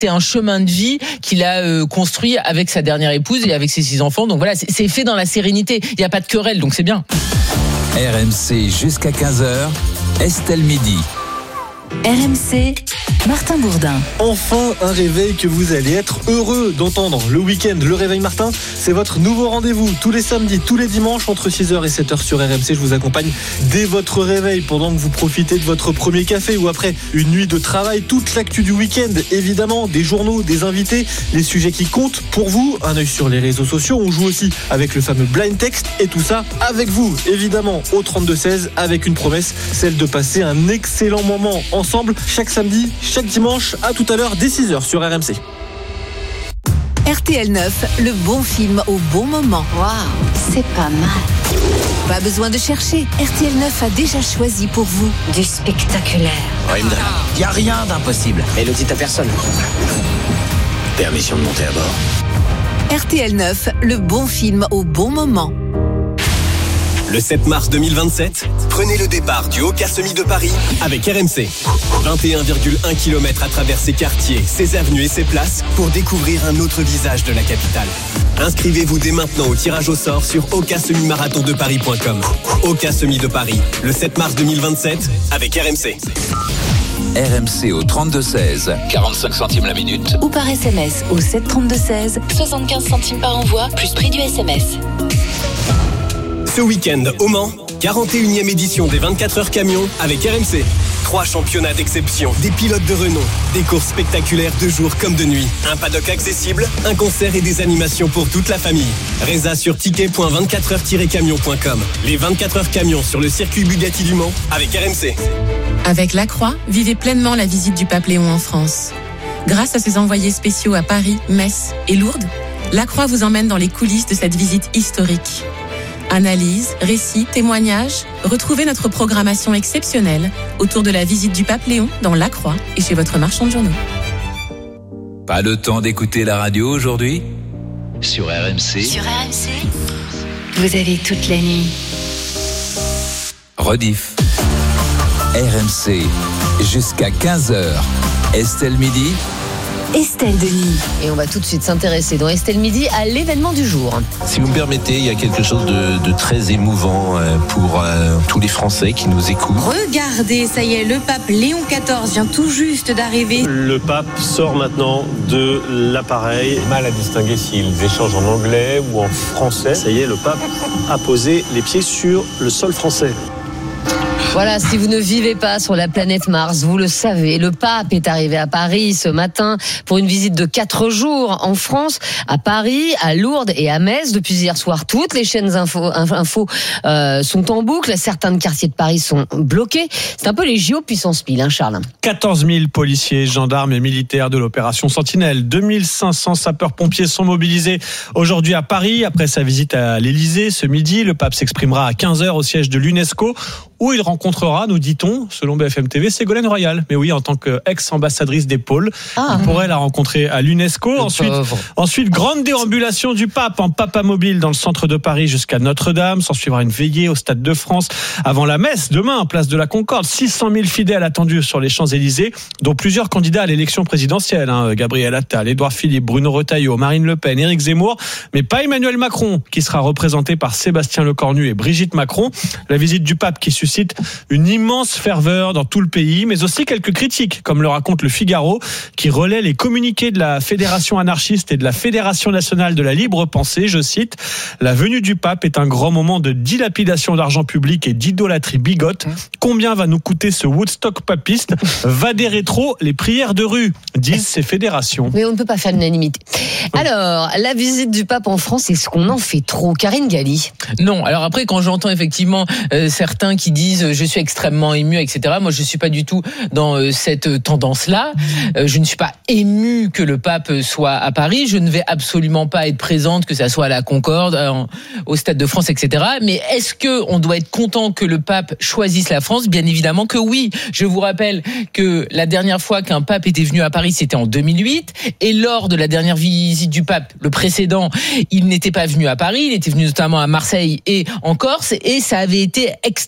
C'est un chemin de vie qu'il a construit avec sa dernière épouse et avec ses 6 enfants. Donc voilà, c'est fait dans la sérénité. Il n'y a pas de querelle, donc c'est bien. RMC jusqu'à 15h, Estelle Midi. RMC, Martin Bourdin. Enfin un réveil que vous allez être heureux d'entendre. Le week-end, le réveil Martin, c'est votre nouveau rendez-vous. Tous les samedis, tous les dimanches, entre 6h et 7h sur RMC. Je vous accompagne dès votre réveil, pendant que vous profitez de votre premier café ou après une nuit de travail. Toute l'actu du week-end, évidemment, des journaux, des invités, les sujets qui comptent pour vous. Un œil sur les réseaux sociaux. On joue aussi avec le fameux blind text et tout ça avec vous, évidemment, au 32-16, avec une promesse, celle de passer un excellent moment ensemble chaque samedi, chaque dimanche. À tout à l'heure dès 6h sur RMC. RTL 9, le bon film au bon moment. Waouh, c'est pas mal. Pas besoin de chercher. RTL 9 a déjà choisi pour vous du spectaculaire. Il n'y a rien d'impossible. Et le dites à personne. Permission de monter à bord. RTL 9, le bon film au bon moment. Le 7 mars 2027, prenez le départ du Oka Semi de Paris avec RMC. 21,1 km à travers ses quartiers, ses avenues et ses places pour découvrir un autre visage de la capitale. Inscrivez-vous dès maintenant au tirage au sort sur okasemi-marathondeparis.com. Oka Semi de Paris, le 7 mars 2027 avec RMC. RMC au 32-16, 45 centimes la minute. Ou par SMS au 732-16, 75 centimes par envoi, plus prix du SMS. Ce week-end au Mans, 41e édition des 24 heures camions avec RMC. 3 championnats d'exception, des pilotes de renom, des courses spectaculaires de jour comme de nuit, un paddock accessible, un concert et des animations pour toute la famille. Résa sur ticket.24heures-camion.com. Les 24 heures camions sur le circuit Bugatti du Mans avec RMC. Avec La Croix, vivez pleinement la visite du pape Léon en France. Grâce à ses envoyés spéciaux à Paris, Metz et Lourdes, La Croix vous emmène dans les coulisses de cette visite historique. Analyse, récits, témoignages, retrouvez notre programmation exceptionnelle autour de la visite du pape Léon dans La Croix et chez votre marchand de journaux. Pas le temps d'écouter la radio aujourd'hui ? Sur RMC. Sur RMC, vous avez toute la nuit. Rediff. RMC jusqu'à 15h. Estelle Midi. Estelle Denis. Et on va tout de suite s'intéresser dans Estelle Midi à l'événement du jour. Si vous me permettez, il y a quelque chose de très émouvant pour tous les Français qui nous écoutent. Regardez, ça y est, le pape Léon XIV vient tout juste d'arriver. Le pape sort maintenant de l'appareil. Mal à distinguer s'ils échangent en anglais ou en français. Ça y est, le pape a posé les pieds sur le sol français. Voilà, si vous ne vivez pas sur la planète Mars, vous le savez, le pape est arrivé à Paris ce matin pour une visite de 4 jours en France, à Paris, à Lourdes et à Metz. Depuis hier soir, toutes les chaînes info sont en boucle. Certains quartiers de Paris sont bloqués. C'est un peu les JO puissance pile, Charles. 14 000 policiers, gendarmes et militaires de l'opération Sentinelle. 2500 sapeurs-pompiers sont mobilisés aujourd'hui à Paris. Après sa visite à l'Élysée ce midi, le pape s'exprimera à 15h au siège de l'UNESCO, où il rencontrera, nous dit-on, selon BFM TV, Ségolène Royal. Mais oui, en tant qu'ex-ambassadrice des pôles, il pourrait la rencontrer à l'UNESCO. Ensuite, grande déambulation du pape en papamobile dans le centre de Paris jusqu'à Notre-Dame. S'en suivra une veillée au Stade de France avant la messe demain, place de la Concorde. 600 000 fidèles attendus sur les Champs-Élysées, dont plusieurs candidats à l'élection présidentielle. Gabriel Attal, Édouard Philippe, Bruno Retailleau, Marine Le Pen, Éric Zemmour, mais pas Emmanuel Macron, qui sera représenté par Sébastien Lecornu et Brigitte Macron. La visite du pape qui suscite une immense ferveur dans tout le pays, mais aussi quelques critiques, comme le raconte le Figaro, qui relaie les communiqués de la Fédération anarchiste et de la Fédération nationale de la libre pensée. Je cite: la venue du pape est un grand moment de dilapidation d'argent public et d'idolâtrie bigote. Combien va nous coûter ce Woodstock papiste? Va des rétros, les prières de rue, disent ces fédérations. Mais on ne peut pas faire l'unanimité. Alors, la visite du pape en France, est-ce qu'on en fait trop? Karine Galli. Non, alors après, quand j'entends effectivement certains qui disent je suis extrêmement ému, etc. Moi, je suis pas du tout dans cette tendance-là. Je ne suis pas ému que le pape soit à Paris. Je ne vais absolument pas être présente, que ça soit à la Concorde, au Stade de France, etc. Mais est-ce que on doit être content que le pape choisisse la France? Bien évidemment que oui. Je vous rappelle que la dernière fois qu'un pape était venu à Paris, c'était en 2008. Et lors de la dernière visite du pape, le précédent, il n'était pas venu à Paris. Il était venu notamment à Marseille et en Corse. Et ça avait été extrêmement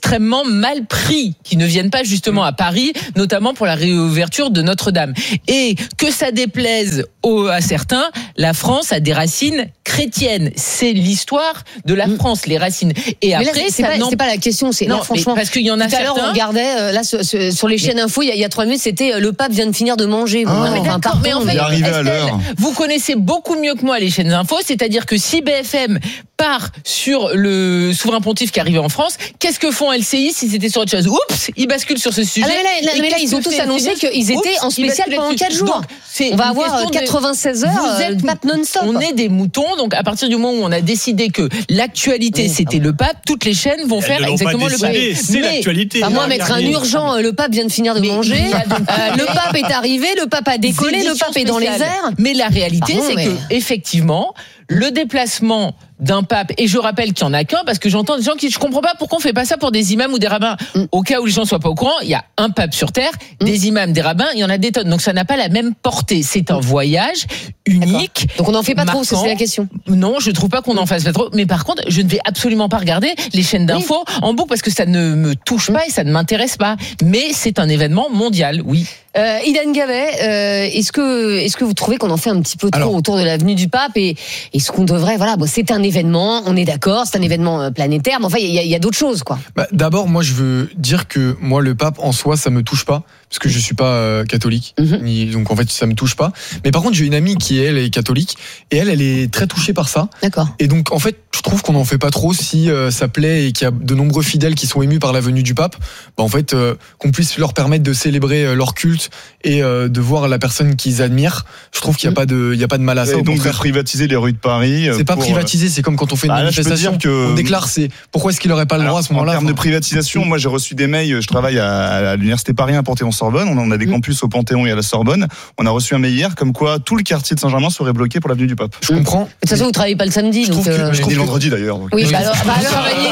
événements mal pris qui ne viennent pas justement à Paris, notamment pour la réouverture de Notre-Dame. Et que ça déplaise à certains, la France a des racines chrétiennes. C'est l'histoire de la France, les racines. Et mais après, là, c'est pas la question. C'est non, là, franchement. Parce qu'il y en a tout à l'heure, on regardait là sur les chaînes info. Il y a 3 minutes, c'était le pape vient de finir de manger. Mais en fait, Estelle, vous connaissez beaucoup mieux que moi les chaînes info. C'est-à-dire que si BFM part sur le souverain pontife qui arrivait en France, qu'est-ce que font LCI si c'était sur autre chose? Oups, ils basculent sur ce sujet. Mais là, ils ont tous annoncé qu'ils étaient en spécial pendant 4 jours. Donc, on va avoir 96 heures le pape non-stop. On est des moutons, donc à partir du moment où on a décidé que l'actualité c'était le pape, toutes les chaînes vont faire exactement le pape. C'est l'actualité. Moi, mettre un urgent, le pape vient de finir de manger, le pape est arrivé, le pape a décollé, le pape est dans les airs. Mais la réalité, c'est que effectivement, le déplacement d'un pape, et je rappelle qu'il n'y en a qu'un, parce que j'entends des gens qui, je comprends pas pourquoi on fait pas ça pour des imams ou des rabbins. Au cas où les gens soient pas au courant, il y a un pape sur terre, des imams, des rabbins, il y en a des tonnes. Donc ça n'a pas la même portée. C'est un voyage unique. Donc on n'en fait pas trop, c'est la question. Non, je trouve pas qu'on en fasse pas trop. Mais par contre, je ne vais absolument pas regarder les chaînes d'infos en boucle parce que ça ne me touche pas et ça ne m'intéresse pas. Mais c'est un événement mondial, oui. Idan Gavet, est-ce que vous trouvez qu'on en fait un petit peu trop autour de l'avenue du Pape et est-ce qu'on devrait, c'est un événement, on est d'accord, c'est un événement planétaire, mais enfin il y a d'autres choses quoi. D'abord, moi je veux dire que moi le Pape en soi ça me touche pas parce que je suis pas catholique, donc en fait ça me touche pas. Mais par contre j'ai une amie qui elle est catholique et elle est très touchée par ça. D'accord. Et donc en fait je trouve qu'on en fait pas trop si ça plaît et qu'il y a de nombreux fidèles qui sont émus par la venue du Pape. En fait qu'on puisse leur permettre de célébrer leur culte et de voir la personne qu'ils admirent. Je trouve qu'il y a pas de mal à ça. Et donc de privatiser les rues de Paris. C'est pas privatiser, c'est comme quand on fait une manifestation. On déclare, c'est pourquoi est-ce qu'il aurait pas le droit à ce moment-là. En termes de privatisation, moi j'ai reçu des mails. Je travaille à l'université Paris à Panthéon-Sorbonne. On a des campus au Panthéon et à la Sorbonne. On a reçu un mail hier comme quoi tout le quartier de Saint-Germain serait bloqué pour l'avenue du Pape. Je comprends. De toute façon, vous travaillez pas le samedi. Je trouve vendredi d'ailleurs. Oui, alors travaillez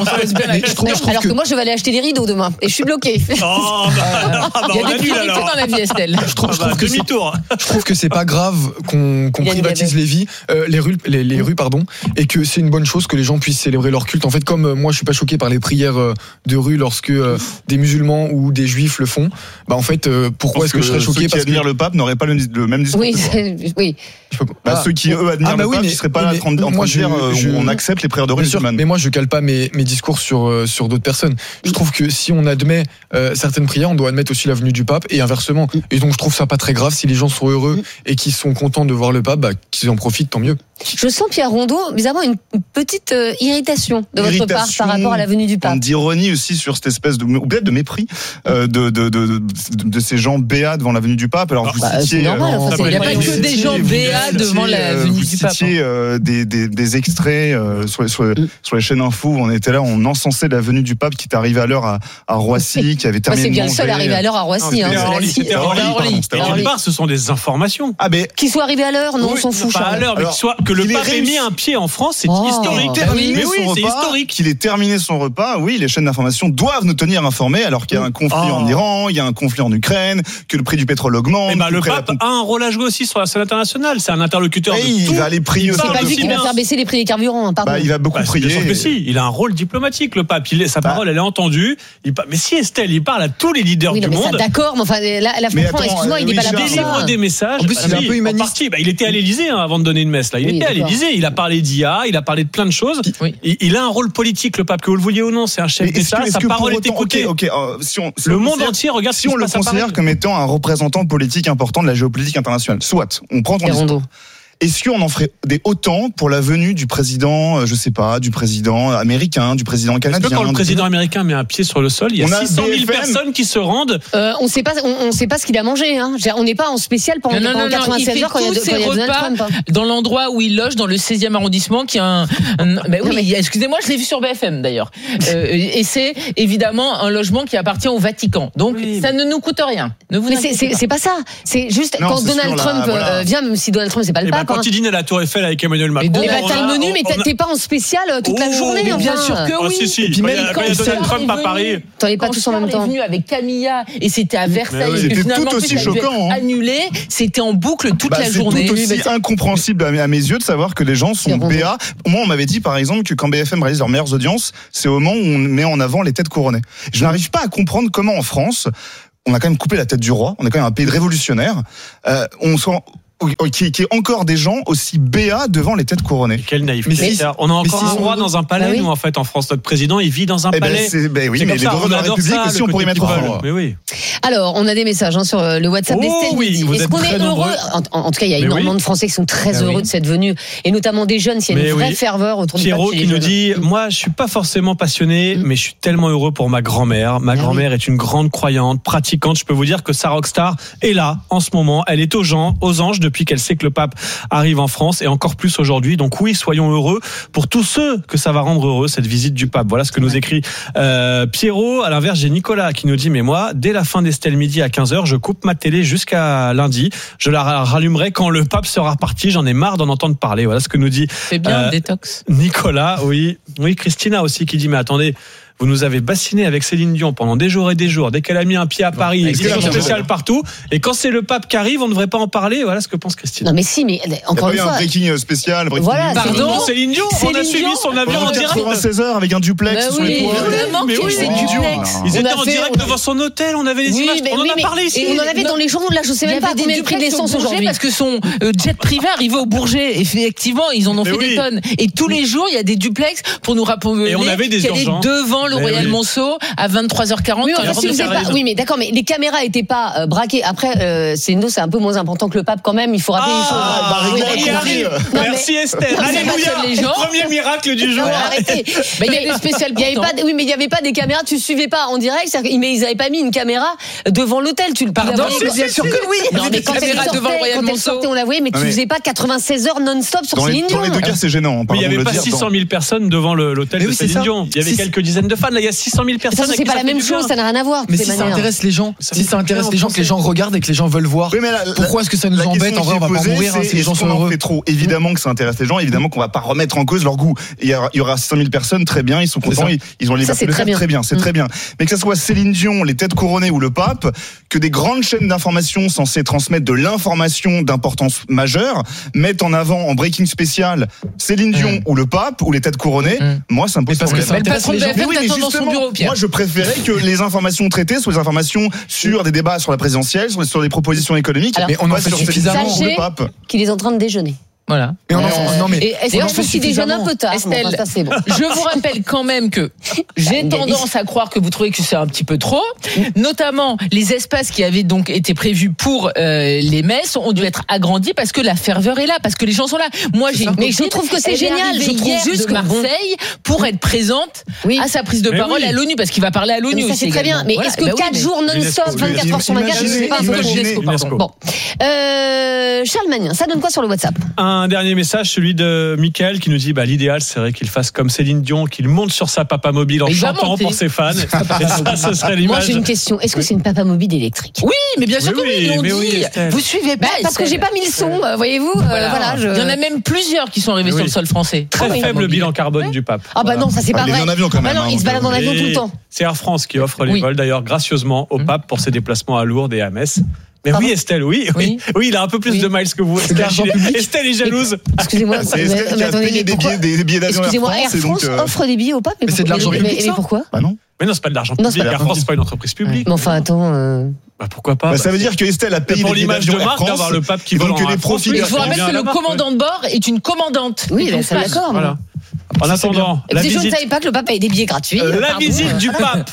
quand alors que moi je vais aller acheter des rideaux demain et je suis bloqué. Il y a des priorités dans la vie, Estelle. Je trouve que c'est pas grave qu'on privatise les rues, pardon, et que c'est une bonne chose que les gens puissent célébrer leur culte. En fait, comme moi, je suis pas choqué par les prières de rue lorsque des musulmans ou des juifs le font. En fait, pourquoi est-ce que je serais choqué parce que admirent le pape n'auraient pas le même discours. Oui. Ceux qui eux admirent le pape, ils seraient pas là en train de dire on accepte les prières de rue musulmanes. Mais moi, je cale pas mes discours sur d'autres personnes. Je trouve que si on admet certaines prières, on doit admettre aussi la venue du pape et inversement. Et donc, je trouve ça pas très grave si les gens sont heureux et qu'ils sont contents de voir le pape, qu'ils en profitent, tant mieux. Je sens, Pierre Rondeau, bizarrement une petite irritation de votre part par rapport à la venue du pape. D'ironie aussi sur cette espèce ou peut-être de mépris de ces gens béats devant la venue du pape. Alors vous citiez, c'est normal, il n'y a pas que des gens béats devant la venue du pape. Vous citiez des extraits sur les chaînes info où on était là, on encensait la venue du pape qui est arrivé à l'heure à Roissy, qui avait terminé. C'est bien le seul arrivé à l'heure à Roissy. C'était Orly. Ce sont des informations. Qu'il soit arrivé à l'heure, non, on s'en fout. Pas à l'heure, mais que le pape ait mis un pied en France, c'est historique. Mais oui, c'est historique. Qu'il ait terminé son repas, oui, les chaînes d'information doivent nous tenir informés alors qu'il y a un conflit en Iran, il y a un conflit en Ukraine, que le prix du pétrole augmente. Le pape a un rôle à jouer aussi sur la scène internationale. C'est un interlocuteur de tout. Il va aller prier. C'est pas lui qui va faire baisser les prix des carburants, pardon. Il va beaucoup prier. Sauf que si, il a un rôle diplomatique, le pape. Sa parole, elle est entendue. Mais si Estelle, il parle à tous les leaders du monde. D'accord, mais enfin, là, franchement, excuse-moi, il n'est pas là pour ça. Il délivre des messages. En plus, il est un peu humaniste. Il était à l'Élysée avant de donner une messe. Il était à l'Élysée. Il a parlé d'IA, il a parlé de plein de choses. Il a un rôle politique, le pape, que vous le vouliez ou non. C'est un chef d'État. Sa parole est écoutée. Le monde entier regarde. Si on le considère comme étant un représentant politique important de la géopolitique internationale, soit on prend ton discours. Est-ce qu'on en ferait autant pour la venue du président, je sais pas, du président américain, du président canadien? Est-ce que quand le président américain met un pied sur le sol, il y a 600 000 personnes qui se rendent? On sait pas ce qu'il a mangé. On n'est pas en spécial pendant 96 heures quand il y a Donald Trump. Dans l'endroit où il loge, dans le 16e arrondissement, qui a excusez-moi, je l'ai vu sur BFM d'ailleurs. Et c'est évidemment un logement qui appartient au Vatican. Donc ça ne nous coûte rien. Mais c'est pas ça. C'est juste quand Donald Trump vient, même si Donald Trump c'est pas le pape. quand il dîne à la Tour Eiffel avec Emmanuel Macron. Et t'as le menu, mais t'es pas en spécial toute la journée. Mais bien sûr que oui. Si. Et puis même quand il y a Donald Trump à Paris. T'en es pas tous en même temps. Il est venu avec Camilla et c'était à Versailles. C'était tout aussi choquant. Annulé, c'était en boucle toute la journée. C'est tout aussi incompréhensible à mes yeux de savoir que les gens sont BA. Moi, on m'avait dit par exemple que quand BFM réalise leurs meilleures audiences, c'est au moment où on met en avant les têtes couronnées. Je n'arrive pas à comprendre comment en France, on a quand même coupé la tête du roi, on est quand même un pays de révolutionnaires, qui est encore des gens aussi béats devant les têtes couronnées. Quelle naïveté. On a encore un roi dans un palais, nous, en fait, en France. Notre président, il vit dans un palais. Oui, mais les droits de la République aussi, on pourrait y mettre un roi. Mais oui. Alors, on a des messages sur le WhatsApp d'Estelle. Est-ce qu'on est heureux? En tout cas, il y a énormément de Français qui sont très heureux de cette venue, et notamment des jeunes. Il y a une vraie ferveur autour du pape. Pierrot qui nous dit, moi, je suis pas forcément passionné, mais je suis tellement heureux pour ma grand-mère. Ma grand-mère est une grande croyante, pratiquante. Je peux vous dire que sa rockstar est là, en ce moment. Elle est aux anges depuis qu'elle sait que le pape arrive en France, et encore plus aujourd'hui. Donc oui, soyons heureux pour tous ceux que ça va rendre heureux, cette visite du pape. Voilà ce que nous écrit Pierrot. À l'inverse, j'ai Nicolas qui nous dit, mais moi, dès la fin d'Estelle Midi à 15h, je coupe ma télé jusqu'à lundi. Je la rallumerai quand le pape sera parti. J'en ai marre d'en entendre parler. Voilà ce que nous dit c'est bien, détox. Nicolas. Oui, Christina aussi qui dit, mais attendez, vous nous avez bassiné avec Céline Dion pendant des jours et des jours. Dès qu'elle a mis un pied à Paris, édition spéciale partout. Et quand c'est le pape qui arrive, on ne devrait pas en parler. Voilà ce que pense Christine. Non, mais si, mais encore une fois. Il y a un breaking spécial. Voilà, pardon, Céline Dion. On a suivi son avion en direct. 96 heures avec un duplex sur les toits. Ils étaient en direct devant son hôtel. On avait les images. On en a parlé ici. Et on en avait dans les journaux. Là, je sais même pas combien le prix de l'essence aujourd'hui. Parce que son jet privé arrivait au Bourget. Effectivement, ils en ont fait des tonnes. Et tous les jours, il y a des duplex pour nous rappeler qu'elle est devant le Royal Monceau à 23h40. Oui, mais d'accord, mais les caméras étaient pas braquées. Après, c'est un peu moins important que le pape quand même. Il faut rappeler les choses. Merci Estelle. Alléluia. Premier miracle du jour. Arrêtez. Il y a des spéciales. Oui, mais il y avait pas des caméras. Tu suivais pas en direct. Mais ils avaient pas mis une caméra devant l'hôtel. Pardon. Bien sûr que oui. Non, mais quand elle sortait, on la voyait, mais tu faisais pas 96 heures non-stop sur Céline Dion. Dans les deux cas, c'est gênant. Mais il y avait pas 600 000 personnes devant l'hôtel de Céline Dion. Il y avait quelques dizaines de fans. Là, il y a 600 000 personnes. C'est pas la même chose, ça n'a rien à voir. Mais si ça intéresse les gens, que les gens regardent et que les gens veulent voir, pourquoi est-ce que ça nous embête? En vrai, on va pas mourir si les gens sont heureux. Fait trop. Évidemment que ça intéresse les gens, évidemment qu'on va pas remettre en cause leur goût. Il y aura 600 000 personnes, très bien, ils sont contents, ils ont les libertés de faire, très bien, c'est très bien. Mais que ça soit Céline Dion, les têtes couronnées ou le pape, que des grandes chaînes d'information censées transmettre de l'information d'importance majeure mettent en avant en breaking spécial Céline Dion ou le pape ou les têtes couronnées, moi ça me pose problème. Moi je préférais que les informations traitées soient les informations sur des débats sur la présidentielle, sur des propositions économiques. Alors, mais on en fait suffisamment. Sachez qu'il est en train de déjeuner. Voilà. Mais d'ailleurs, je pense qu'il déjeune un peu tard. Estelle, ça, c'est bon. Je vous rappelle quand même que j'ai tendance à croire que vous trouvez que c'est un petit peu trop. Notamment, les espaces qui avaient donc été prévus pour les messes ont dû être agrandis parce que la ferveur est là, parce que les gens sont là. Moi, mais je trouve que c'est génial. Je trouve juste de Marseille pour être présente à sa prise de parole à l'ONU, parce qu'il va parler à l'ONU aussi. C'est très bien. Mais est-ce que 4 jours non-stop, 24 heures sur 24, je sais pas. Bon. Charles Magnin, ça donne quoi sur le WhatsApp? Un dernier message, celui de Mickaël qui nous dit l'idéal serait qu'il fasse comme Céline Dion, qu'il monte sur sa papa mobile en chantant pour ses fans. Et ça, ce serait l'image. Moi j'ai une question, est-ce que c'est une papa mobile électrique? Oui, mais bien sûr que oui, on dit. Vous suivez pas parce que j'ai pas mis le son, voyez-vous. Il y en a même plusieurs qui sont arrivés sur le sol français. Très faible bilan carbone du pape. Ah bah non, ça c'est pas vrai. Il est en avion quand même. Non, il se balade en avion tout le temps. C'est Air France qui offre les vols d'ailleurs gracieusement au pape pour ses déplacements à Lourdes et à Metz. Mais oui, Estelle, oui, il a un peu plus de miles que vous. Estelle est jalouse. Excusez-moi, c'est Estelle qui a payé des billets d'avion. Excusez-moi, Air France offre des billets au pape. Mais c'est de l'argent public. Mais pourquoi? Bah non. Mais non, c'est pas de l'argent public. Air France, c'est pas une entreprise publique. Mais enfin, attends. Pourquoi pas? Ça veut dire que Estelle a payé pour l'image de marque d'avoir le pape qui vole en Air France. Je vous rappelle que le commandant de bord est une commandante. Oui, c'est d'accord. Voilà. En attendant, je ne savais pas que le pape avait des billets gratuits. La visite du pape.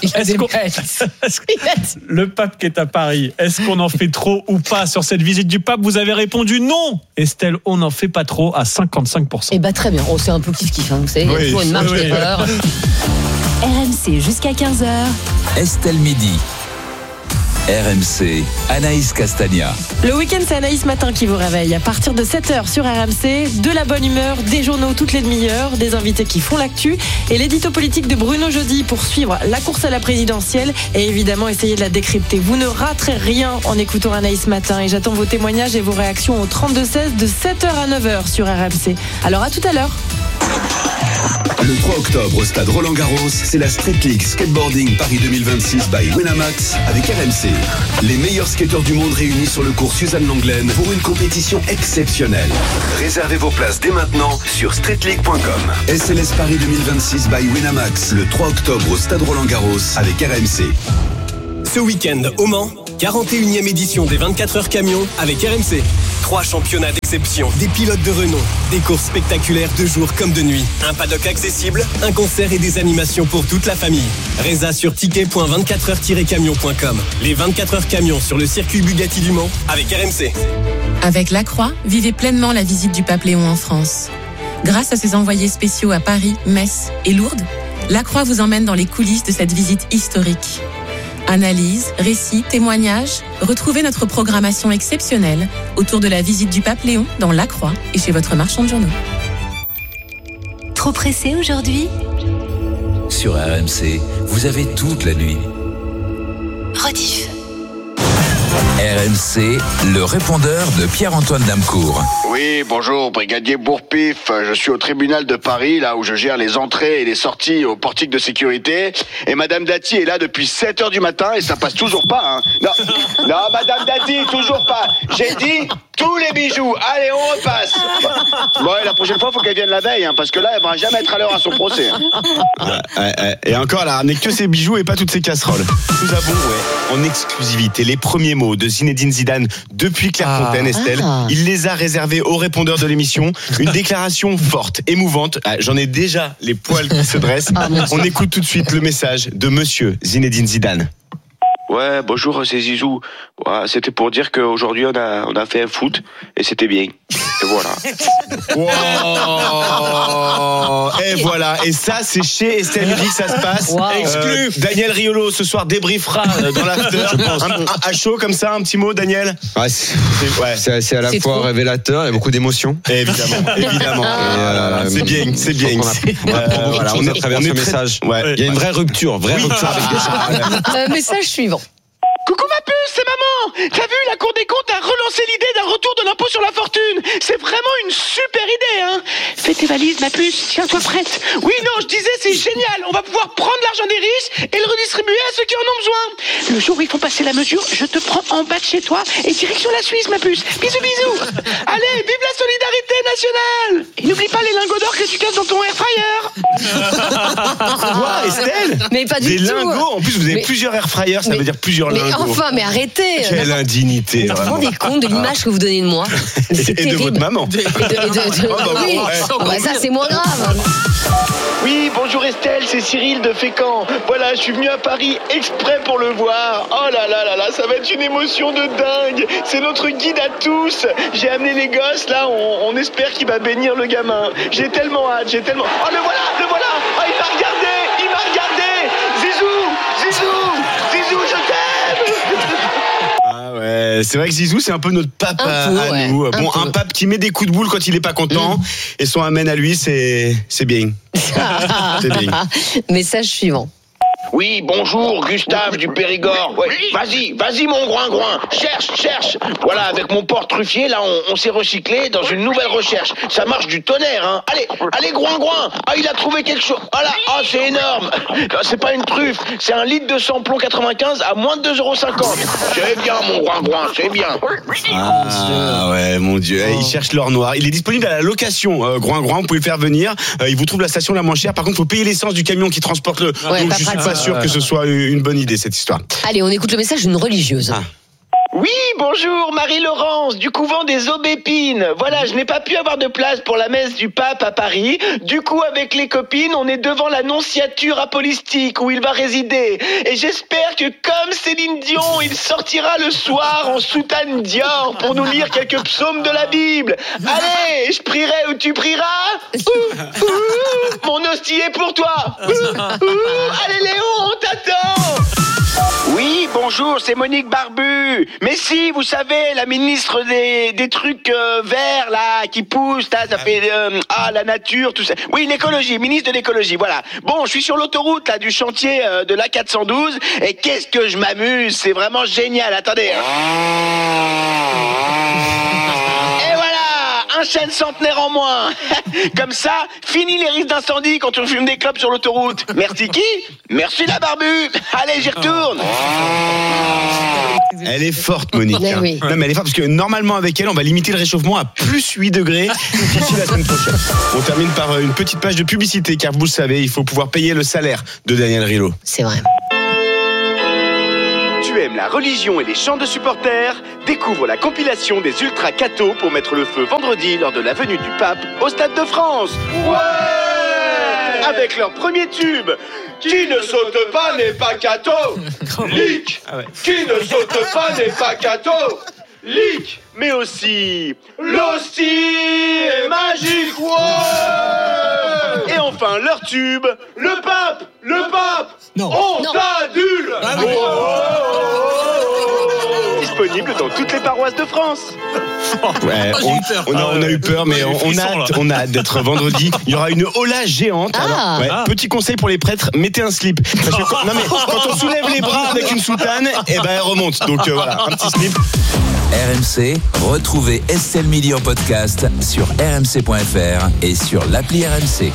Le pape qui est à Paris, est-ce qu'on en fait trop ou pas sur cette visite du pape? Vous avez répondu non. Estelle, on n'en fait pas trop à 55%. Eh bien, très bien. C'est un peu kiff-kiff. C'est pour une marge d'erreur. RMC jusqu'à 15h. Estelle Midi. RMC, Anaïs Castagna. Le week-end, c'est Anaïs Matin qui vous réveille. À partir de 7h sur RMC, de la bonne humeur, des journaux toutes les demi-heures, des invités qui font l'actu et l'édito politique de Bruno Jeudi pour suivre la course à la présidentielle et évidemment essayer de la décrypter. Vous ne raterez rien en écoutant Anaïs Matin et j'attends vos témoignages et vos réactions au 32-16 de 7h à 9h sur RMC. Alors à tout à l'heure. Le 3 octobre au stade Roland-Garros, c'est la Street League Skateboarding Paris 2026 by Winamax avec RMC. Les meilleurs skateurs du monde réunis sur le cours Suzanne Langlaine pour une compétition exceptionnelle. Réservez vos places dès maintenant sur streetleague.com. SLS Paris 2026 by Winamax, le 3 octobre au stade Roland-Garros avec RMC. Ce week-end au Mans, 41e édition des 24 heures camions avec RMC. 3 championnats d'exception, des pilotes de renom, des courses spectaculaires de jour comme de nuit, un paddock accessible, un concert et des animations pour toute la famille. Résa sur ticket.24heures-camion.com. Les 24 heures camions sur le circuit Bugatti du Mans avec RMC. Avec Lacroix, vivez pleinement la visite du pape Léon en France. Grâce à ses envoyés spéciaux à Paris, Metz et Lourdes, Lacroix vous emmène dans les coulisses de cette visite historique. Analyse, récits, témoignages, retrouvez notre programmation exceptionnelle autour de la visite du pape Léon dans Lacroix et chez votre marchand de journaux. Trop pressé aujourd'hui ? Sur RMC, vous avez toute la nuit. Rediff. RMC, le répondeur de Pierre-Antoine Damcourt. Oui, bonjour, brigadier Bourpif. Je suis au tribunal de Paris, là où je gère les entrées et les sorties au portique de sécurité. Et Madame Dati est là depuis 7h du matin et ça passe toujours pas, hein. Non, Madame Dati, toujours pas. J'ai dit tous les bijoux. Allez, on repasse. Bon, et la prochaine fois, faut qu'elle vienne la veille, hein, parce que là, elle va jamais être à l'heure à son procès. Et encore, elle a ramené que ses bijoux et pas toutes ses casseroles. Nous avons, en exclusivité, les premiers mots de Zinedine Zidane depuis Clairefontaine, Estelle. Il les a réservés aux répondeurs de l'émission. Une déclaration forte, émouvante. J'en ai déjà les poils qui se dressent. On écoute tout de suite le message de monsieur Zinedine Zidane. Ouais, bonjour, c'est Zizou. Ouais, c'était pour dire qu'aujourd'hui, on a fait un foot et c'était bien. Et voilà. Wow. Et voilà. Et ça, c'est chez Estelle Midi que ça se passe. Wow. Exclu. Daniel Riolo, ce soir, débriefera dans l'after. Je pense. À chaud, comme ça, un petit mot, Daniel. Ouais, c'est à la fois révélateur et beaucoup d'émotions. Évidemment. C'est bien. On a travers ce message. Il y a une vraie rupture avec des gens. Message suivant. Coucou ma puce, c'est maman. T'as vu, la Cour des comptes a relancé l'idée d'un retour de l'impôt sur la fortune. C'est vraiment une super idée, hein. Fais tes valises, ma puce, tiens-toi prête. Oui, non, je disais, c'est génial. On va pouvoir prendre l'argent des riches et le redistribuer à ceux qui en ont besoin. Le jour où ils font passer la mesure, je te prends en bas de chez toi et direction la Suisse, ma puce. Bisous, bisous. Allez, vive la solidarité nationale. Et n'oublie pas les lingots d'or que tu casses dans ton air fryer. Quoi, Estelle? Mais pas du tout. Des lingots, en plus, vous avez plusieurs air fryers, ça veut dire plusieurs lingots. Enfin, mais arrêtez. Quelle indignité. Vous vous rendez compte de l'image que vous donnez de moi? Et de votre maman. Oui, ça c'est moins grave. Oui, bonjour Estelle, c'est Cyril de Fécamp. Voilà, je suis venu à Paris exprès pour le voir. Oh là là là là, ça va être une émotion de dingue. C'est notre guide à tous. J'ai amené les gosses, là, on espère qu'il va bénir le gamin. J'ai tellement hâte, Oh, le voilà. Oh, il m'a regardé. Zizou, je t'aime. Ah ouais, c'est vrai que Zizou, c'est un peu notre pape à nous. Bon, un pape qui met des coups de boule quand il est pas content et son amène à lui, c'est bien. C'est bien. Message suivant. Oui, bonjour, Gustave du Périgord. Ouais, vas-y, mon groin. Cherche. Voilà, avec mon porte truffier, là, on s'est recyclé dans une nouvelle recherche. Ça marche du tonnerre, hein. Allez, groin. Ah, il a trouvé quelque chose. Oh là, c'est énorme. Non, c'est pas une truffe, c'est un litre de samplon 95 à moins de 2,50 €. C'est bien, mon groin, c'est bien. Ah ouais, mon Dieu. Il cherche l'or noir. Il est disponible à la location, groin. Vous pouvez le faire venir. Il vous trouve la station la moins chère. Par contre, il faut payer l'essence du camion qui transporte le. Donc, je suis pas sûr que ce soit une bonne idée, cette histoire. Allez, on écoute le message d'une religieuse. Oui, bonjour, Marie-Laurence, du couvent des Aubépines. Voilà, je n'ai pas pu avoir de place pour la messe du pape à Paris. Du coup, avec les copines, on est devant la nonciature apostolique où il va résider. Et j'espère que, comme Céline Dion, il sortira le soir en soutane Dior pour nous lire quelques psaumes de la Bible. Allez, je prierai ou tu prieras. Mon hostie est pour toi. Allez, Léon, on t'attend. Oui, bonjour. bonjour, c'est Monique Barbu. Mais si, vous savez, la ministre des trucs verts, là, qui poussent, là, ça fait... la nature, tout ça. Oui, l'écologie, ministre de l'écologie, voilà. Bon, je suis sur l'autoroute, là, du chantier de l'A412, et qu'est-ce que je m'amuse, c'est vraiment génial. Attendez. Et voilà, un chêne centenaire en moins. Comme ça, fini les risques d'incendie quand on fume des clopes sur l'autoroute. Merci qui ? Merci la Barbu. Allez, j'y retourne. Elle est forte, Monique. Mais oui. Non, mais elle est forte parce que normalement, avec elle, on va limiter le réchauffement à plus 8 degrés d'ici la semaine prochaine. On termine par une petite page de publicité, car vous le savez, il faut pouvoir payer le salaire de Daniel Riolo. C'est vrai. Tu aimes la religion et les chants de supporters ? Découvre la compilation des Ultra Cathos pour mettre le feu vendredi lors de la venue du pape au Stade de France. Ouais ! Avec leur premier tube. Qui ne saute pas n'est pas catho. Lick. Qui ne saute pas n'est pas catho. Lick. Mais aussi l'hostie est magique. Ouais. Et enfin leur tube. Le pape. Non. On t'adule. Disponible dans toutes les paroisses de France. Ouais, on a eu peur, mais on a hâte d'être vendredi. Il y aura une hola géante. Alors, petit conseil pour les prêtres, mettez un slip. Parce que quand on soulève les bras avec une soutane, elle remonte. Donc voilà, un petit slip. RMC, retrouvez Estelle Midi en podcast sur rmc.fr et sur l'appli RMC.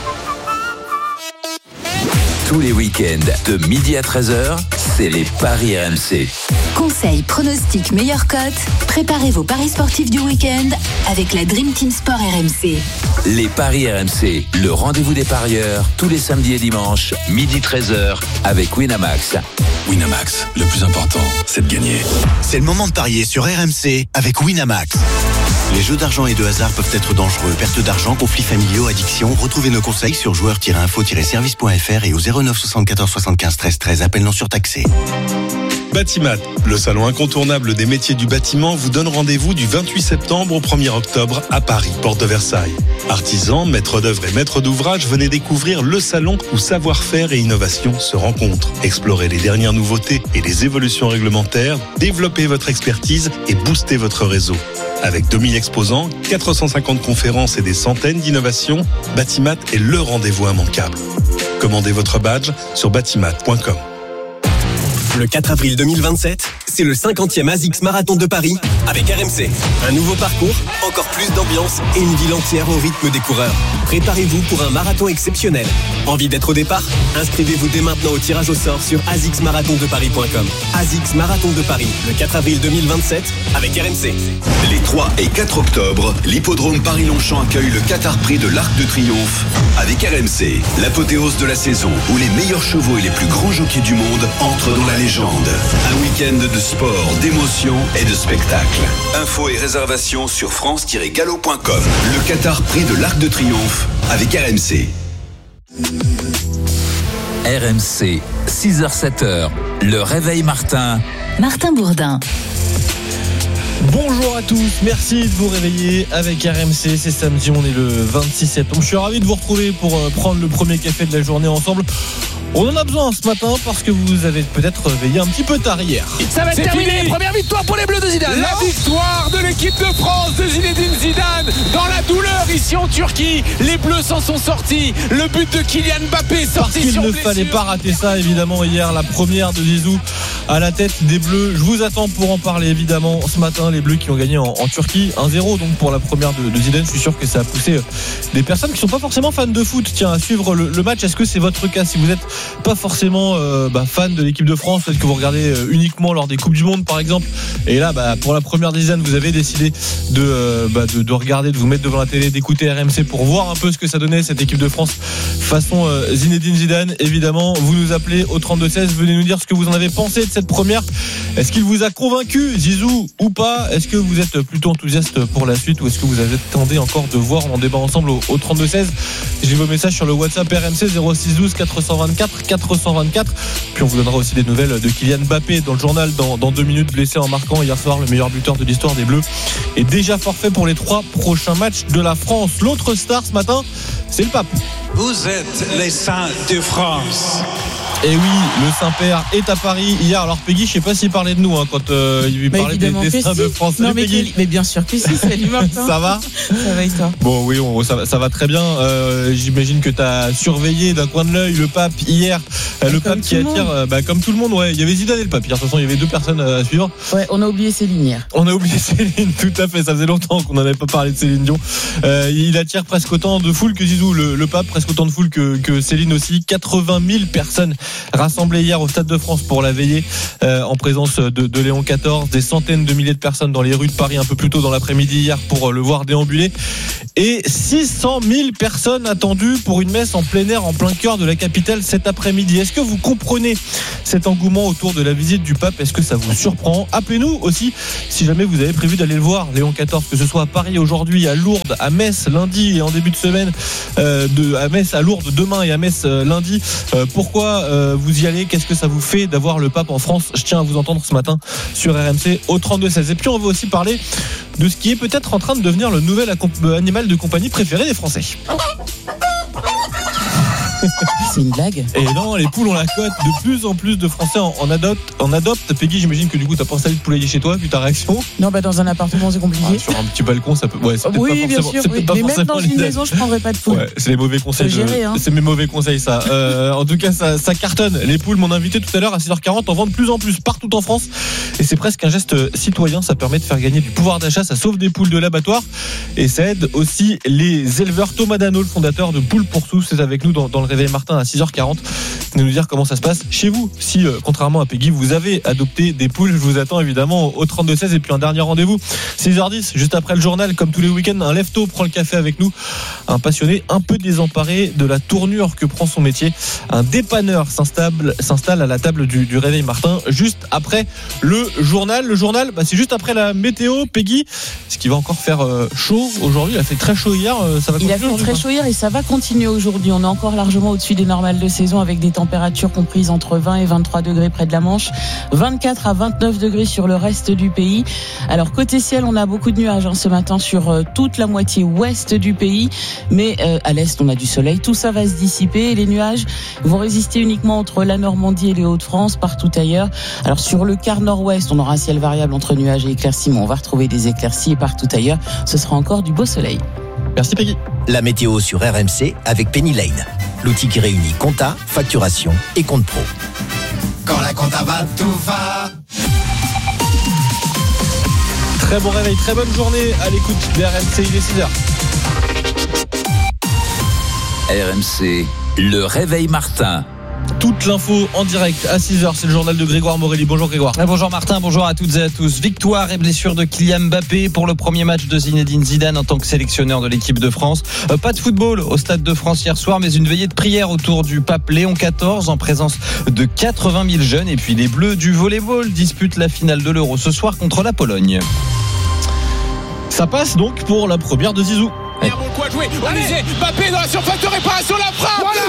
Tous les week-ends, de midi à 13h, c'est les Paris RMC. Conseils, pronostics, meilleures cotes. Préparez vos paris sportifs du week-end avec la Dream Team Sport RMC. Les Paris RMC, le rendez-vous des parieurs, tous les samedis et dimanches, midi 13h, avec Winamax. Winamax, le plus important, c'est de gagner. C'est le moment de parier sur RMC avec Winamax. Les jeux d'argent et de hasard peuvent être dangereux. Perte d'argent, conflits familiaux, addiction. Retrouvez nos conseils sur joueurs-info-service.fr et au 09 74 75 13 13. Appel non surtaxé. Batimat, le salon incontournable des métiers du bâtiment, vous donne rendez-vous du 28 septembre au 1er octobre à Paris, porte de Versailles. Artisans, maîtres d'œuvre et maîtres d'ouvrage, venez découvrir le salon où savoir-faire et innovation se rencontrent. Explorez les dernières nouveautés et les évolutions réglementaires, développez votre expertise et boostez votre réseau. Avec 2000 exposants, 450 conférences et des centaines d'innovations, Batimat est le rendez-vous immanquable. Commandez votre badge sur batimat.com. Le 4 avril 2027, c'est le 50e ASICS Marathon de Paris avec RMC. Un nouveau parcours, encore plus d'ambiance et une ville entière au rythme des coureurs. Préparez-vous pour un marathon exceptionnel. Envie d'être au départ ? Inscrivez-vous dès maintenant au tirage au sort sur asicsmarathondeparis.com. ASICS Marathon de Paris, le 4 avril 2027 avec RMC. Les 3 et 4 octobre, l'hippodrome Paris-Longchamp accueille le Qatar Prix de l'Arc de Triomphe avec RMC. L'apothéose de la saison où les meilleurs chevaux et les plus grands jockeys du monde entrent dans la légende. Un week-end de sport, d'émotion et de spectacle. Infos et réservations sur france-gallo.com. Le Qatar Prix de l'Arc de Triomphe avec RMC. RMC, 6h-7h, le réveil Martin. Martin Bourdin. Bonjour à tous, merci de vous réveiller avec RMC, c'est samedi, on est le 26 septembre. Je suis ravi de vous retrouver pour prendre le premier café de la journée ensemble. On en a besoin ce matin parce que vous avez peut-être réveillé un petit peu tard hier. Ça va être terminé, première victoire pour les Bleus de Zidane. La victoire de l'équipe de France de Zinedine Zidane dans la douleur ici en Turquie. Les Bleus s'en sont sortis. Le but de Kylian Mbappé sorti sur blessure. Il ne fallait pas rater ça évidemment hier, la première de Zizou à la tête des Bleus. Je vous attends pour en parler évidemment ce matin. Les Bleus qui ont gagné en Turquie 1-0 donc pour la première de Zidane. Je suis sûr que ça a poussé des personnes qui sont pas forcément fans de foot à suivre le match. Est-ce que c'est votre cas? Si vous êtes pas forcément fan de l'équipe de France, peut-être que vous regardez uniquement lors des Coupes du Monde par exemple, et là pour la première de Zidane vous avez décidé de regarder, de vous mettre devant la télé, d'écouter RMC pour voir un peu ce que ça donnait cette équipe de France façon Zinedine Zidane. Évidemment vous nous appelez au 32-16, venez nous dire ce que vous en avez pensé de cette première. Est-ce qu'il vous a convaincu, Zizou, ou pas? Est-ce que vous êtes plutôt enthousiaste pour la suite, ou est-ce que vous attendez encore de voir? On en débat ensemble au 32-16. J'ai vos messages sur le WhatsApp RMC 06 12 424 424. Puis on vous donnera aussi des nouvelles de Kylian Mbappé dans le journal dans 2 minutes, blessé en marquant hier soir, le meilleur buteur de l'histoire des Bleus est déjà forfait pour les 3 prochains matchs de la France. L'autre star ce matin, c'est le pape. Vous êtes les saints de France. Et oui, le Saint-Père est à Paris hier. Alors Peggy, je sais pas s'il parlait de nous quand il lui parlait des destins de France. Non, mais bien sûr que si, salut Martin. Ça va? Ça va et toi? Bon oui, ça va très bien. J'imagine que tu as surveillé d'un coin de l'œil le pape hier. Le pape qui attire comme tout le monde. Ouais, il y avait Zidane et le pape hier. De toute façon, il y avait deux personnes à suivre. Ouais, on a oublié Céline hier. On a oublié Céline, tout à fait. Ça faisait longtemps qu'on n'avait pas parlé de Céline Dion. Il attire presque autant de foule que Zizou, le pape, presque autant de foule que Céline aussi. 80 000 personnes rassemblées hier au Stade de France pour la veillée en présence de Léon XIV. Des centaines de milliers de personnes dans les rues de Paris un peu plus tôt dans l'après-midi hier pour le voir déambuler. Et 600 000 personnes attendues pour une messe en plein air, en plein cœur de la capitale cet après-midi. Est-ce que vous comprenez cet engouement autour de la visite du pape? Est-ce que ça vous surprend? Appelez-nous aussi si jamais vous avez prévu d'aller le voir, Léon XIV, que ce soit à Paris aujourd'hui, à Lourdes, à Metz lundi et en début de semaine, à Metz, à Lourdes demain et à Metz lundi. Pourquoi vous y allez? Qu'est-ce que ça vous fait d'avoir le pape en France? Je tiens à vous entendre ce matin sur RMC au 32-16. Et puis on va aussi parler de ce qui est peut-être en train de devenir le nouvel animal de compagnie préféré des Français. C'est une blague? Et non, les poules ont la cote. De plus en plus de Français en adoptent. Peggy, j'imagine que du coup t'as pas installé de poulailler chez toi vu ta réaction. Non, dans un appartement c'est compliqué. Sur un petit balcon ça peut. Ouais, c'est peut-être oui, pas bien forcément. sûr. Oui. Mais même dans une maison, je prendrais pas de poules. Ouais, c'est les mauvais conseils. C'est mes mauvais conseils ça. En tout cas, ça cartonne. Les poules m'ont invité tout à l'heure à 6h40 en vendent de plus en plus partout en France. Et c'est presque un geste citoyen. Ça permet de faire gagner du pouvoir d'achat. Ça sauve des poules de l'abattoir et ça aide aussi les éleveurs. Thomas Dano, le fondateur de Poules pour tous, est avec nous dans le Réveil Martin à 6h40. De nous dire comment ça se passe chez vous. Si, contrairement à Peggy, vous avez adopté des poules, je vous attends évidemment au 32-16. Et puis un dernier rendez-vous, 6h10, juste après le journal, comme tous les week-ends, un lève-tôt prend le café avec nous. Un passionné un peu désemparé de la tournure que prend son métier. Un dépanneur s'installe à la table du Réveil Martin, juste après le journal. Le journal, c'est juste après la météo. Peggy, ce qui va encore faire chaud aujourd'hui. Il a fait très chaud hier. Ça va continuer. Il a fait très chaud hier et ça va continuer aujourd'hui. On est encore largement au-dessus des normales de saison avec des températures comprises entre 20 et 23 degrés près de la Manche, 24 à 29 degrés sur le reste du pays. Alors côté ciel, on a beaucoup de nuages ce matin sur toute la moitié ouest du pays, mais à l'est on a du soleil. Tout ça va se dissiper et les nuages vont résister uniquement entre la Normandie et les Hauts-de-France, partout ailleurs. Alors sur le quart nord-ouest, on aura un ciel variable entre nuages et éclaircies, mais on va retrouver des éclaircies et partout ailleurs, ce sera encore du beau soleil. Merci Peggy. La météo sur RMC avec Penny Lane, l'outil qui réunit compta, facturation et compte pro. Quand la compta va, tout va. Très bon réveil, très bonne journée à l'écoute de RMC, il est 6h. RMC, le Réveil Martin. Toute l'info en direct à 6h, c'est le journal de Grégoire Morelli. Bonjour Grégoire. Bonjour Martin, bonjour à toutes et à tous. Victoire et blessure de Kylian Mbappé pour le premier match de Zinedine Zidane en tant que sélectionneur de l'équipe de France. Pas de football au Stade de France hier soir, mais une veillée de prière autour du pape Léon XIV en présence de 80 000 jeunes. Et puis les Bleus du volleyball disputent la finale de l'Euro ce soir contre la Pologne. Ça passe donc pour la première de Zizou. Bon coup à jouer, Olivier, Mbappé dans la surface de réparation, la frappe. Voilà.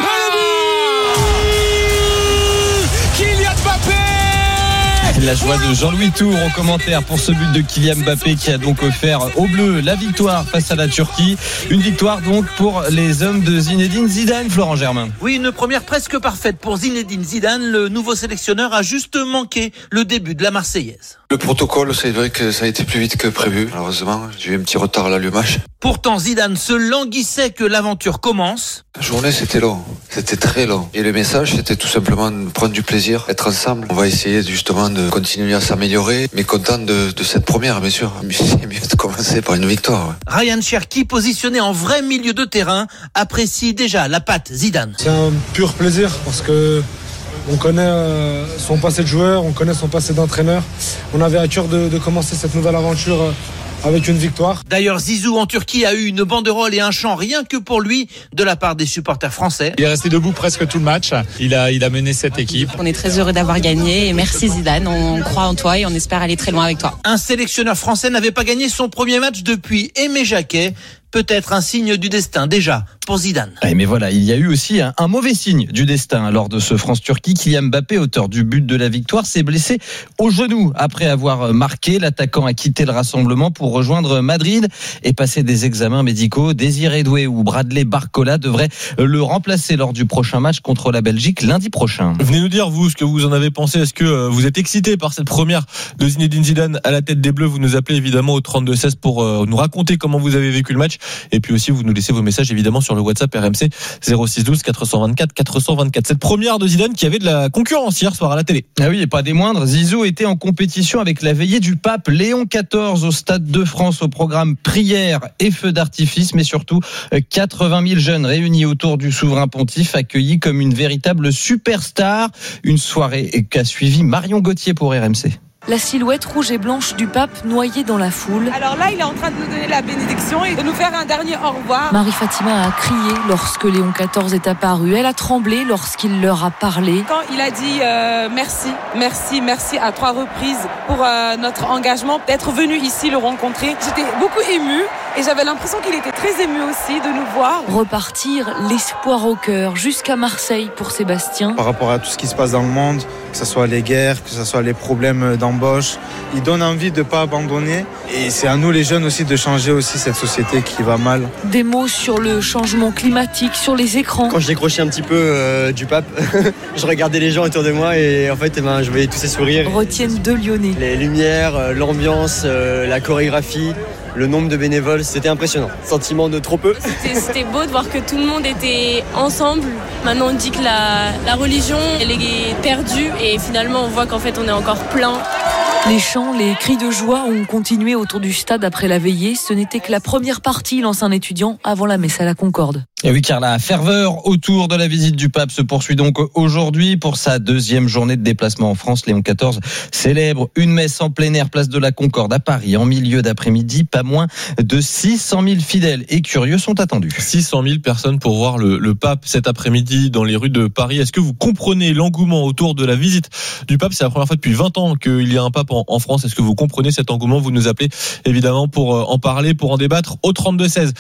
Kylian Mbappé. C'est la joie de Jean-Louis Tour en commentaire pour ce but de Kylian Mbappé qui a donc offert aux Bleus la victoire face à la Turquie. Une victoire donc pour les hommes de Zinedine Zidane, Florent Germain. Oui, une première presque parfaite pour Zinedine Zidane. Le nouveau sélectionneur a juste manqué le début de la Marseillaise. Le protocole, c'est vrai que ça a été plus vite que prévu. Malheureusement, j'ai eu un petit retard à l'allumage. Pourtant, Zidane se languissait que l'aventure commence. La journée, c'était long. C'était très long. Et le message, c'était tout simplement de prendre du plaisir, être ensemble. On va essayer justement de continuer à s'améliorer, mais content de cette première, bien sûr. C'est mieux de commencer par une victoire. Ouais. Ryan Cherki, positionné en vrai milieu de terrain, apprécie déjà la patte Zidane. C'est un pur plaisir parce que on connaît son passé de joueur, on connaît son passé d'entraîneur. On avait à cœur de commencer cette nouvelle aventure avec une victoire. D'ailleurs, Zizou en Turquie a eu une banderole et un chant rien que pour lui de la part des supporters français. Il est resté debout presque tout le match. Il a mené cette équipe. On est très heureux d'avoir gagné et merci Zidane. On croit en toi et on espère aller très loin avec toi. Un sélectionneur français n'avait pas gagné son premier match depuis Aimé Jacquet. peut-être un signe du destin déjà pour Zidane. Mais voilà, il y a eu aussi un mauvais signe du destin lors de ce France-Turquie. Kylian Mbappé, auteur du but de la victoire, s'est blessé au genou après avoir marqué. L'attaquant a quitté le rassemblement pour rejoindre Madrid et passer des examens médicaux. Désiré Doué ou Bradley Barcola devraient le remplacer lors du prochain match contre la Belgique lundi prochain. Venez nous dire, vous, ce que vous en avez pensé. Est-ce que vous êtes excité par cette première de Zinedine Zidane à la tête des Bleus? Vous nous appelez évidemment au 32-16 pour nous raconter comment vous avez vécu le match. Et puis aussi, vous nous laissez vos messages évidemment sur le WhatsApp RMC 06 12 424 424. Cette première de Zidane qui avait de la concurrence hier soir à la télé. Ah oui, et pas des moindres. Zizou était en compétition avec la veillée du pape Léon XIV au Stade de France, au programme prière et feux d'artifice, mais surtout 80 000 jeunes réunis autour du souverain pontife, accueillis comme une véritable superstar. Une soirée qu'a suivi Marion Gauthier pour RMC. La silhouette rouge et blanche du pape noyée dans la foule. Alors là, il est en train de nous donner la bénédiction et de nous faire un dernier au revoir. Marie-Fatima a crié lorsque Léon XIV est apparu. Elle a tremblé lorsqu'il leur a parlé. Quand il a dit merci à 3 reprises pour notre engagement, d'être venu ici le rencontrer, j'étais beaucoup émue et j'avais l'impression qu'il était très ému aussi de nous voir. Repartir l'espoir au cœur jusqu'à Marseille pour Sébastien. Par rapport à tout ce qui se passe dans le monde, que ce soit les guerres, que ce soit les problèmes d'embauche, il donne envie de ne pas abandonner et c'est à nous les jeunes aussi de changer aussi cette société qui va mal. Des mots sur le changement climatique sur les écrans. Quand je décrochais un petit peu du pape, je regardais les gens autour de moi et en fait je voyais tous ces sourires. Retiennent 2 Lyonnais. Les lumières, l'ambiance, la chorégraphie, le nombre de bénévoles, c'était impressionnant. Sentiment de trop peu. C'était beau de voir que tout le monde était ensemble. Maintenant on dit que la religion elle est perdue et finalement on voit qu'en fait on est encore plein. Les chants, les cris de joie ont continué autour du stade après la veillée. Ce n'était que la première partie, lance un étudiant avant la messe à la Concorde. Et oui, car la ferveur autour de la visite du pape se poursuit donc aujourd'hui pour sa 2e journée de déplacement en France. Léon XIV célèbre une messe en plein air, place de la Concorde à Paris en milieu d'après-midi. Pas moins de 600 000 fidèles et curieux sont attendus. 600 000 personnes pour voir le pape cet après-midi dans les rues de Paris. Est-ce que vous comprenez l'engouement autour de la visite du pape? C'est la première fois depuis 20 ans qu'il y a un pape en France. Est-ce que vous comprenez cet engouement? Vous nous appelez évidemment pour en parler, pour en débattre au 32-16.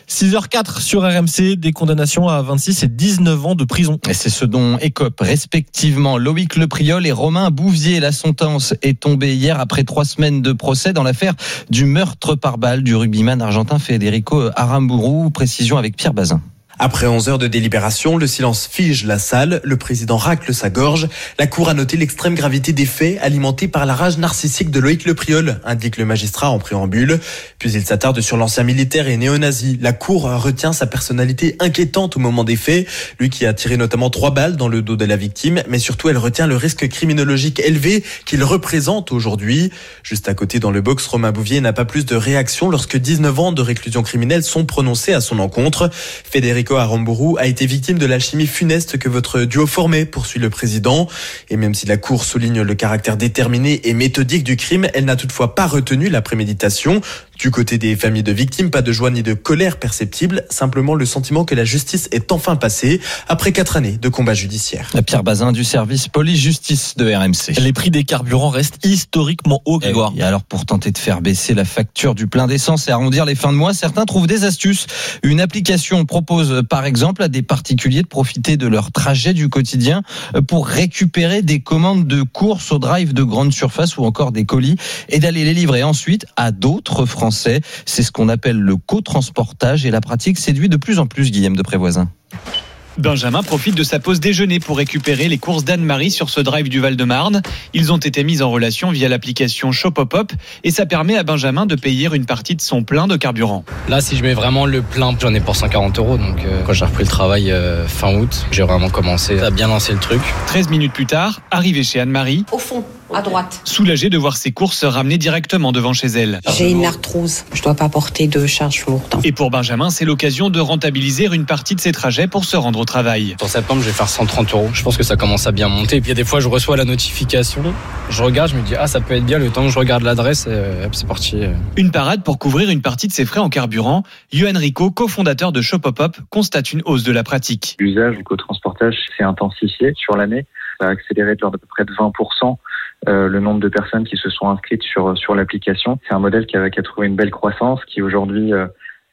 6h04 sur RMC, des condamnations à 26 et 19 ans de prison. Et c'est ce dont écopent respectivement Loïc Lepriol et Romain Bouvier. La sentence est tombée hier après 3 semaines de procès dans l'affaire du meurtre par balle du rugbyman argentin Federico Aramburu. Précision avec Pierre Bazin. Après 11 heures de délibération, le silence fige la salle, le président racle sa gorge. La cour a noté l'extrême gravité des faits, alimentés par la rage narcissique de Loïc Lepriol, indique le magistrat en préambule. Puis il s'attarde sur l'ancien militaire et néo-nazi. La cour retient sa personnalité inquiétante au moment des faits, lui qui a tiré notamment 3 balles dans le dos de la victime, mais surtout elle retient le risque criminologique élevé qu'il représente aujourd'hui. Juste à côté dans le box, Romain Bouvier n'a pas plus de réaction lorsque 19 ans de réclusion criminelle sont prononcés à son encontre. Federico Aramburu a été victime de l'alchimie funeste que votre duo formait, poursuit le président. Et même si la Cour souligne le caractère déterminé et méthodique du crime, elle n'a toutefois pas retenu la préméditation. Du côté des familles de victimes, pas de joie ni de colère perceptible, simplement le sentiment que la justice est enfin passée après 4 années de combat judiciaire. Pierre Bazin du service police-justice de RMC. Les prix des carburants restent historiquement hauts, Grégoire. Et alors pour tenter de faire baisser la facture du plein d'essence et arrondir les fins de mois, certains trouvent des astuces. Une application propose par exemple à des particuliers de profiter de leur trajet du quotidien pour récupérer des commandes de courses au drive de grande surface ou encore des colis et d'aller les livrer ensuite à d'autres Français. C'est ce qu'on appelle le cotransportage et la pratique séduit de plus en plus Guillaume de Prévoisin. Benjamin profite de sa pause déjeuner pour récupérer les courses d'Anne-Marie sur ce drive du Val-de-Marne. Ils ont été mis en relation via l'application Shopopop et ça permet à Benjamin de payer une partie de son plein de carburant. Là, si je mets vraiment le plein, j'en ai pour 140 €. Donc quand j'ai repris le travail fin août, j'ai vraiment commencé à bien lancer le truc. 13 minutes plus tard, arrivé chez Anne-Marie. Au fond, à droite. Soulagée de voir ses courses ramenées directement devant chez elle. J'ai une arthrose, je dois pas porter de charge lourde. Et pour Benjamin, c'est l'occasion de rentabiliser une partie de ses trajets pour se rendre au travail. En septembre, je vais faire 130 €. Je pense que ça commence à bien monter. Et puis il y a des fois, je reçois la notification, je regarde, je me dis ça peut être bien, le temps que je regarde l'adresse, et hop, c'est parti. Une parade pour couvrir une partie de ses frais en carburant. Yohan Rico, cofondateur de Shopopop, constate une hausse de la pratique. L'usage du cotransportage s'est intensifié sur l'année. Ça a accéléré de l'ordre d'à peu près de 20%. Le nombre de personnes qui se sont inscrites sur l'application. C'est un modèle qui a trouvé une belle croissance, qui aujourd'hui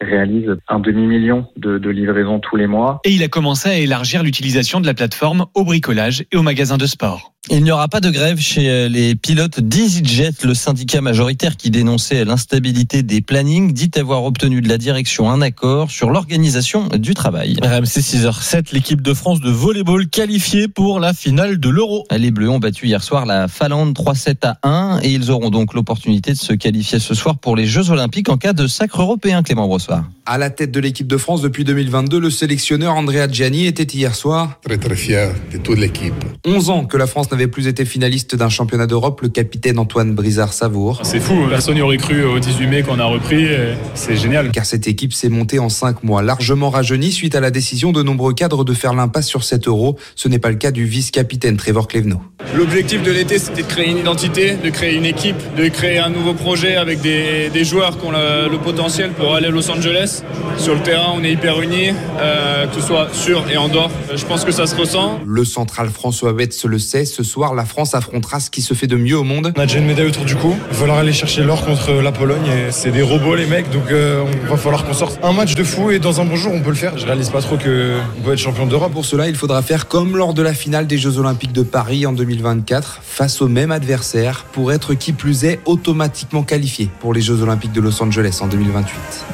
réalise un demi-million de livraisons tous les mois. Et il a commencé à élargir l'utilisation de la plateforme au bricolage et aux magasins de sport. Il n'y aura pas de grève chez les pilotes d'EasyJet, le syndicat majoritaire qui dénonçait l'instabilité des plannings, dit avoir obtenu de la direction un accord sur l'organisation du travail. RMC 6h07, l'équipe de France de volleyball qualifiée pour la finale de l'Euro. Les Bleus ont battu hier soir la Finlande 3-7-1 et ils auront donc l'opportunité de se qualifier ce soir pour les Jeux Olympiques en cas de sacre européen. Clément Brossoir. À la tête de l'équipe de France depuis 2022, le sélectionneur Andrea Gianni était hier soir très fier de toute l'équipe. 11 ans que la France n'avait plus été finaliste d'un championnat d'Europe, le capitaine Antoine Brizard-Savour. C'est fou, personne n'y aurait cru au 18 mai qu'on a repris, c'est génial. Car cette équipe s'est montée en 5 mois, largement rajeunie suite à la décision de nombreux cadres de faire l'impasse sur cet Euro. Ce n'est pas le cas du vice-capitaine Trevor Clevenot. L'objectif de l'été, c'était de créer une identité, de créer une équipe, de créer un nouveau projet avec des joueurs qui ont le potentiel pour aller à Los Angeles. Sur le terrain, on est hyper unis, que ce soit sur et en dehors. Je pense que ça se ressent. Le central François Betts le sait, ce soir, la France affrontera ce qui se fait de mieux au monde. On a déjà une médaille autour du cou. Il va falloir aller chercher l'or contre la Pologne. Et c'est des robots, les mecs, donc il va falloir qu'on sorte un match de fou et dans un bon jour, on peut le faire. Je réalise pas trop qu'on peut être champion d'Europe. Pour cela, il faudra faire comme lors de la finale des Jeux Olympiques de Paris en 2024, face au même adversaire, pour être qui plus est automatiquement qualifié pour les Jeux Olympiques de Los Angeles en 2028.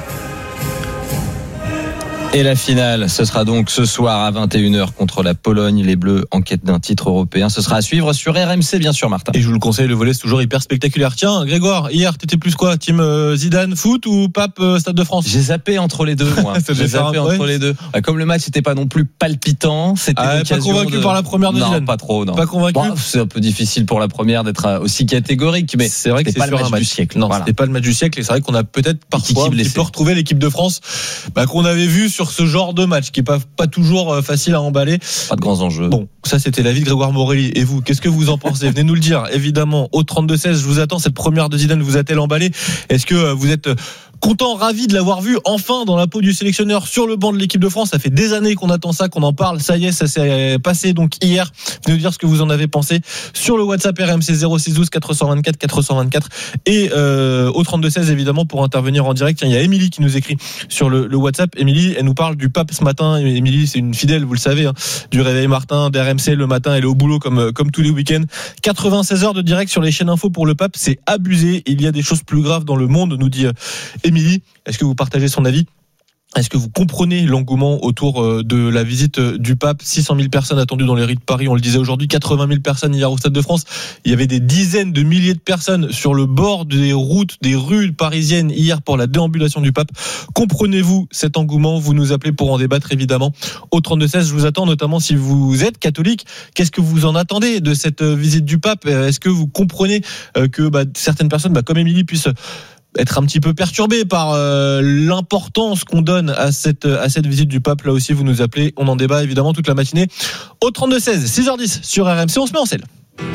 Et la finale, ce sera donc ce soir à 21h contre la Pologne. Les Bleus en quête d'un titre européen. Ce sera à suivre sur RMC, bien sûr, Martin. Et je vous le conseille, le volley, c'est toujours hyper spectaculaire. Tiens, Grégoire, hier, t'étais plus quoi? Team Zidane foot ou Pape Stade de France? J'ai zappé entre les deux, moi. J'ai zappé entre les deux. Comme le match n'était pas non plus palpitant, c'était l'occasion. Pas convaincu par la première de Zidane? Non, pas trop, non. Pas convaincu? Bon, c'est un peu difficile pour la première d'être aussi catégorique, mais c'est vrai que c'est pas le match du siècle. Non, c'était pas le match du siècle, et c'est vrai qu'on a peut-être parfois un petit peu retrouvé l'équipe de France qu'on avait vu sur ce genre de match, qui est pas toujours facile à emballer. Pas de grands enjeux. Bon, ça c'était l'avis de Grégoire Morelli. Et vous, qu'est-ce que vous en pensez? Venez nous le dire, évidemment. Au 32-16, je vous attends. Cette première de Zidane vous a-t-elle emballé? Est-ce que vous êtes content, ravi de l'avoir vu enfin dans la peau du sélectionneur sur le banc de l'équipe de France? Ça fait des années qu'on attend ça, qu'on en parle. Ça y est, ça s'est passé donc hier. Venez nous dire ce que vous en avez pensé sur le WhatsApp RMC 0612 424 424 et au 32-16 évidemment pour intervenir en direct. Tiens, il y a Émilie qui nous écrit sur le WhatsApp. Émilie, elle nous parle du Pape ce matin. Émilie, c'est une fidèle, vous le savez, du Réveil Martin, d'RMC le matin. Elle est au boulot comme tous les week-ends. 96 heures de direct sur les chaînes info pour le Pape, c'est abusé. Il y a des choses plus graves dans le monde, nous dit Émilie. Est-ce que vous partagez son avis? Est-ce que vous comprenez l'engouement autour de la visite du Pape? 600 000 personnes attendues dans les rues de Paris, on le disait aujourd'hui, 80 000 personnes hier au Stade de France. Il y avait des dizaines de milliers de personnes sur le bord des routes, des rues parisiennes hier pour la déambulation du Pape. Comprenez-vous cet engouement? Vous nous appelez pour en débattre évidemment. Au 32-16, je vous attends, notamment si vous êtes catholique. Qu'est-ce que vous en attendez de cette visite du Pape? Est-ce que vous comprenez que certaines personnes, comme Émilie, puissent être un petit peu perturbé par l'importance qu'on donne à cette visite du Pape? Là aussi, vous nous appelez. On en débat évidemment toute la matinée. Au 32-16, 6h10 sur RMC, on se met en selle.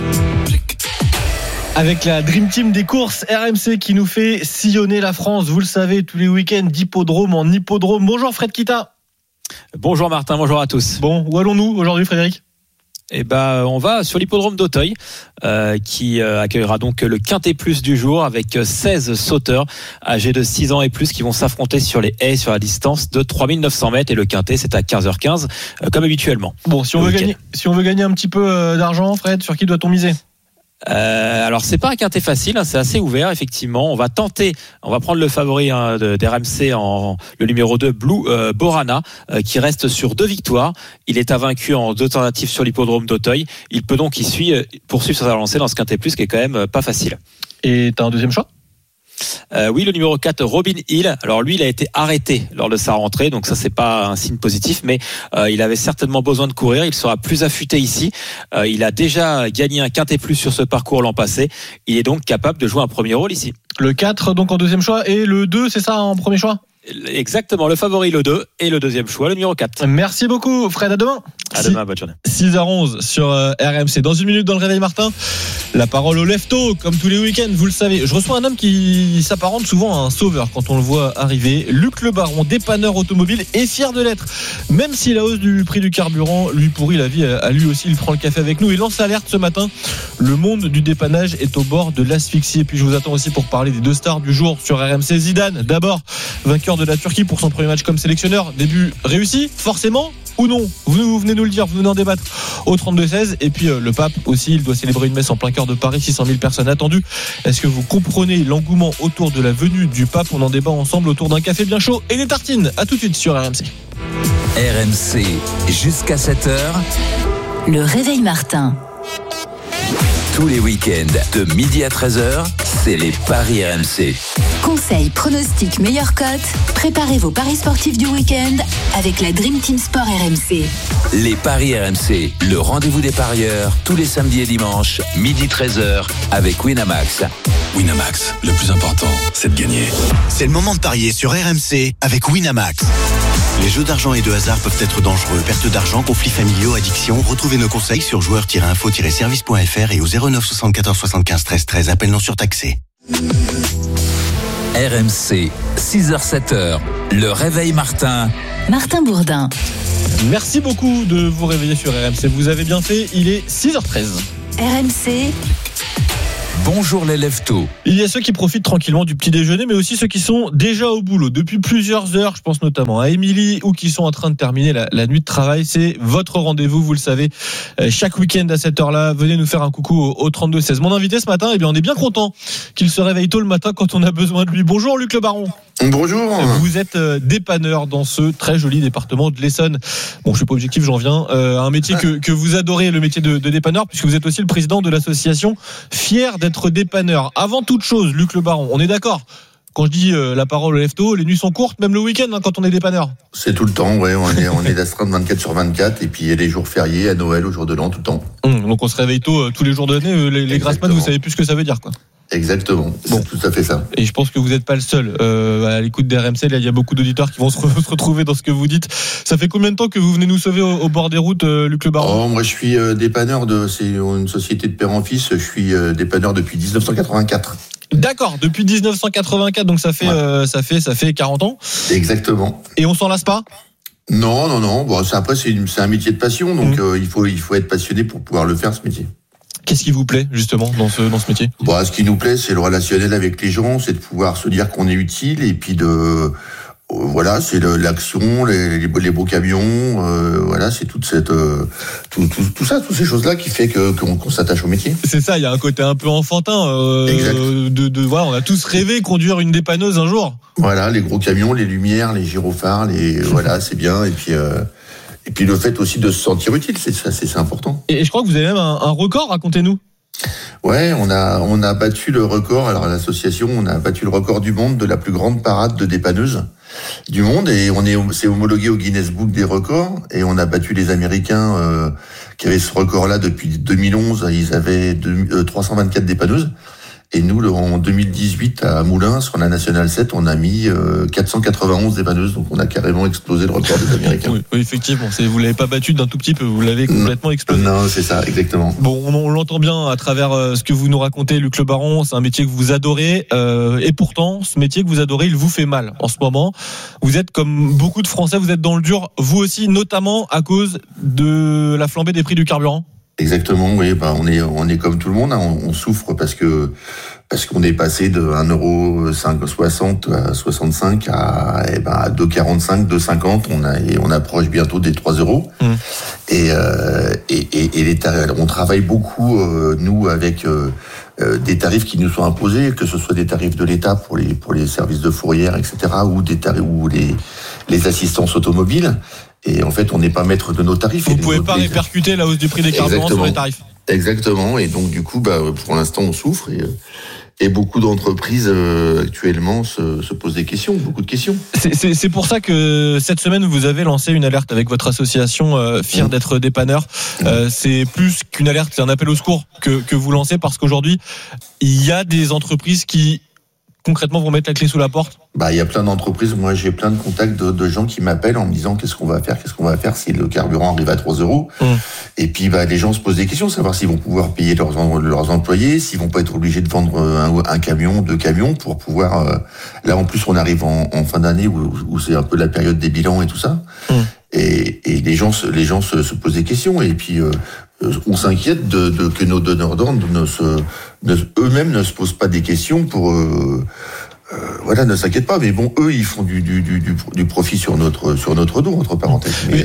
Avec la Dream Team des courses, RMC qui nous fait sillonner la France. Vous le savez, tous les week-ends, d'hippodrome en hippodrome. Bonjour Fred Kita. Bonjour Martin, bonjour à tous. Bon, où allons-nous aujourd'hui, Frédéric? On va sur l'hippodrome d'Auteuil qui accueillera donc le Quintet Plus du jour avec 16 sauteurs âgés de 6 ans et plus qui vont s'affronter sur les haies sur la distance de 3900 mètres et le Quintet c'est à 15h15 comme habituellement. Bon, si on veut gagner un petit peu d'argent, Fred, sur qui doit-on miser? Alors c'est pas un quintet facile, c'est assez ouvert effectivement. On va prendre le favori d'RMC le numéro 2 Blue Borana qui reste sur 2 victoires. Il est invaincu en 2 tentatives sur l'hippodrome d'Auteuil. Il peut donc poursuivre sa lancée dans ce quintet plus qui est quand même pas facile. Et t'as un deuxième choix? Oui, le numéro 4 Robin Hill. Alors lui, il a été arrêté lors de sa rentrée, donc ça c'est pas un signe positif, mais il avait certainement besoin de courir. Il sera plus affûté ici. Il a déjà gagné un quintet plus sur ce parcours l'an passé. Il est donc capable de jouer un premier rôle ici. Le 4 donc en deuxième choix et le 2, c'est ça en premier choix? Exactement, le favori le 2 et le deuxième choix le numéro 4. Merci beaucoup Fred, à demain. À demain, bonne journée. 6h11 sur RMC. Dans une minute dans le réveil Martin, la parole au lefto, comme tous les week-ends, vous le savez. Je reçois un homme qui s'apparente souvent à un sauveur quand on le voit arriver. Luc Le Baron, dépanneur automobile, est fier de l'être. Même si la hausse du prix du carburant lui pourrit la vie, à lui aussi, il prend le café avec nous et lance l'alerte ce matin. Le monde du dépannage est au bord de l'asphyxie. Et puis je vous attends aussi pour parler des deux stars du jour sur RMC. Zidane, d'abord, vainqueur de la Turquie pour son premier match comme sélectionneur. Début réussi, forcément, ou non? Vous venez nous le dire, vous venez en débattre au 32-16. Et puis le pape aussi, il doit célébrer une messe en plein cœur de Paris, 600 000 personnes attendues. Est-ce que vous comprenez l'engouement autour de la venue du pape? On en débat ensemble autour d'un café bien chaud et des tartines. À tout de suite sur RMC. RMC, jusqu'à 7h. Le réveil Martin. Tous les week-ends, de midi à 13h, c'est les paris RMC. Conseils, pronostics, meilleures cotes. Préparez vos paris sportifs du week-end avec la Dream Team Sport RMC. Les paris RMC, le rendez-vous des parieurs, tous les samedis et dimanches, midi 13h, avec Winamax. Winamax, le plus important, c'est de gagner. C'est le moment de parier sur RMC avec Winamax. Les jeux d'argent et de hasard peuvent être dangereux. Perte d'argent, conflits familiaux, addiction. Retrouvez nos conseils sur joueurs-info-service.fr et au 09 74 75 13 13. Appel non surtaxé. RMC, 6h-7h, le réveil Martin. Martin Bourdin. Merci beaucoup de vous réveiller sur RMC. Vous avez bien fait, il est 6h13. RMC. Bonjour les leftos. Il y a ceux qui profitent tranquillement du petit déjeuner, mais aussi ceux qui sont déjà au boulot depuis plusieurs heures. Je pense notamment à Émilie, ou qui sont en train de terminer la nuit de travail. C'est votre rendez-vous, vous le savez, chaque week-end à cette heure-là. Venez nous faire un coucou au 32-16. Mon invité ce matin, on est bien content qu'il se réveille tôt le matin quand on a besoin de lui. Bonjour Luc Le Baron. Bonjour. Vous êtes dépanneur dans ce très joli département de l'Essonne. Bon, je suis pas objectif, j'en viens. Un métier que vous adorez, le métier de dépanneur, puisque vous êtes aussi le président de l'association Fier d'être dépanneur. Avant toute chose, Luc Le Baron, on est d'accord? Quand je dis la parole au lefto, les nuits sont courtes, même le week-end, quand on est dépanneur. C'est tout le temps, ouais. On est d'astreinte 24 sur 24, et puis il y a les jours fériés, à Noël, au jour de l'an, tout le temps. Donc on se réveille tôt tous les jours de l'année. Les grasses mat, vous savez plus ce que ça veut dire, quoi. Exactement, c'est tout à fait ça. Et je pense que vous n'êtes pas le seul à l'écoute d'RMC. Là, il y a beaucoup d'auditeurs qui vont se retrouver dans ce que vous dites. Ça fait combien de temps que vous venez nous sauver au bord des routes, Luc Le Baron? Moi, je suis dépanneur c'est une société de père en fils. Je suis dépanneur depuis 1984. D'accord, depuis 1984, donc ça fait 40 ans. Exactement. Et on s'en lasse pas? Non. Bon, après, c'est un métier de passion, donc il faut être passionné pour pouvoir le faire, ce métier. Qu'est-ce qui vous plaît justement dans ce métier? Ce qui nous plaît, c'est le relationnel avec les gens, c'est de pouvoir se dire qu'on est utile, et puis c'est l'action, les beaux camions, c'est toute cette tout ça, toutes ces choses-là qui fait qu'on s'attache au métier. C'est ça, il y a un côté un peu enfantin. Exact. On a tous rêvé conduire une dépanneuse un jour. Voilà, les gros camions, les lumières, les gyrophares, c'est bien, et puis le fait aussi de se sentir utile, c'est important. Et je crois que vous avez même un record, racontez-nous. Ouais, on a battu le record. Alors à l'association, on a battu le record du monde de la plus grande parade de dépanneuses du monde, et c'est homologué au Guinness Book des records, et on a battu les Américains qui avaient ce record-là depuis 2011. Ils avaient 324 dépanneuses. Et nous, en 2018, à Moulins, sur la Nationale 7, on a mis 491 dépanneuses. Donc, on a carrément explosé le record des Américains. Oui, effectivement. Vous l'avez pas battu d'un tout petit peu, vous l'avez complètement explosé. Non, c'est ça, exactement. Bon, on l'entend bien à travers ce que vous nous racontez, Luc Le Baron. C'est un métier que vous adorez. Et pourtant, ce métier que vous adorez, il vous fait mal en ce moment. Vous êtes, comme beaucoup de Français, vous êtes dans le dur, vous aussi, notamment à cause de la flambée des prix du carburant. Exactement, oui, on est comme tout le monde, hein, on souffre parce qu'on est passé de 1,60 € à 65 à 2,45, 2,50, on approche bientôt des 3 €. Et on travaille beaucoup, nous, avec des tarifs qui nous sont imposés, que ce soit des tarifs de l'État pour les services de fourrière, etc., ou des tarifs, ou les assistances automobiles. Et en fait, on n'est pas maître de nos tarifs. Vous ne pouvez pas répercuter la hausse du prix des carburants sur les tarifs. Exactement. Et donc, du coup, pour l'instant, on souffre. Et beaucoup d'entreprises actuellement se posent des questions, beaucoup de questions. C'est pour ça que cette semaine, vous avez lancé une alerte avec votre association Fier d'être dépanneur. C'est plus qu'une alerte, c'est un appel au secours que vous lancez, parce qu'aujourd'hui, il y a des entreprises qui concrètement vont mettre la clé sous la porte? Il y a plein d'entreprises. Moi, j'ai plein de contacts de gens qui m'appellent en me disant qu'est-ce qu'on va faire si le carburant arrive à 3 €. Et puis, les gens se posent des questions, savoir s'ils vont pouvoir payer leurs employés, s'ils vont pas être obligés de vendre un camion, 2 camions pour pouvoir. Là, en plus, on arrive en fin d'année où c'est un peu la période des bilans et tout ça. Et les gens se posent des questions. Et puis, on s'inquiète que nos donneurs d'ordre eux-mêmes ne se posent pas des questions pour. Ne s'inquiète pas, mais bon, eux, ils font du profit sur notre dos, entre parenthèses. Mais,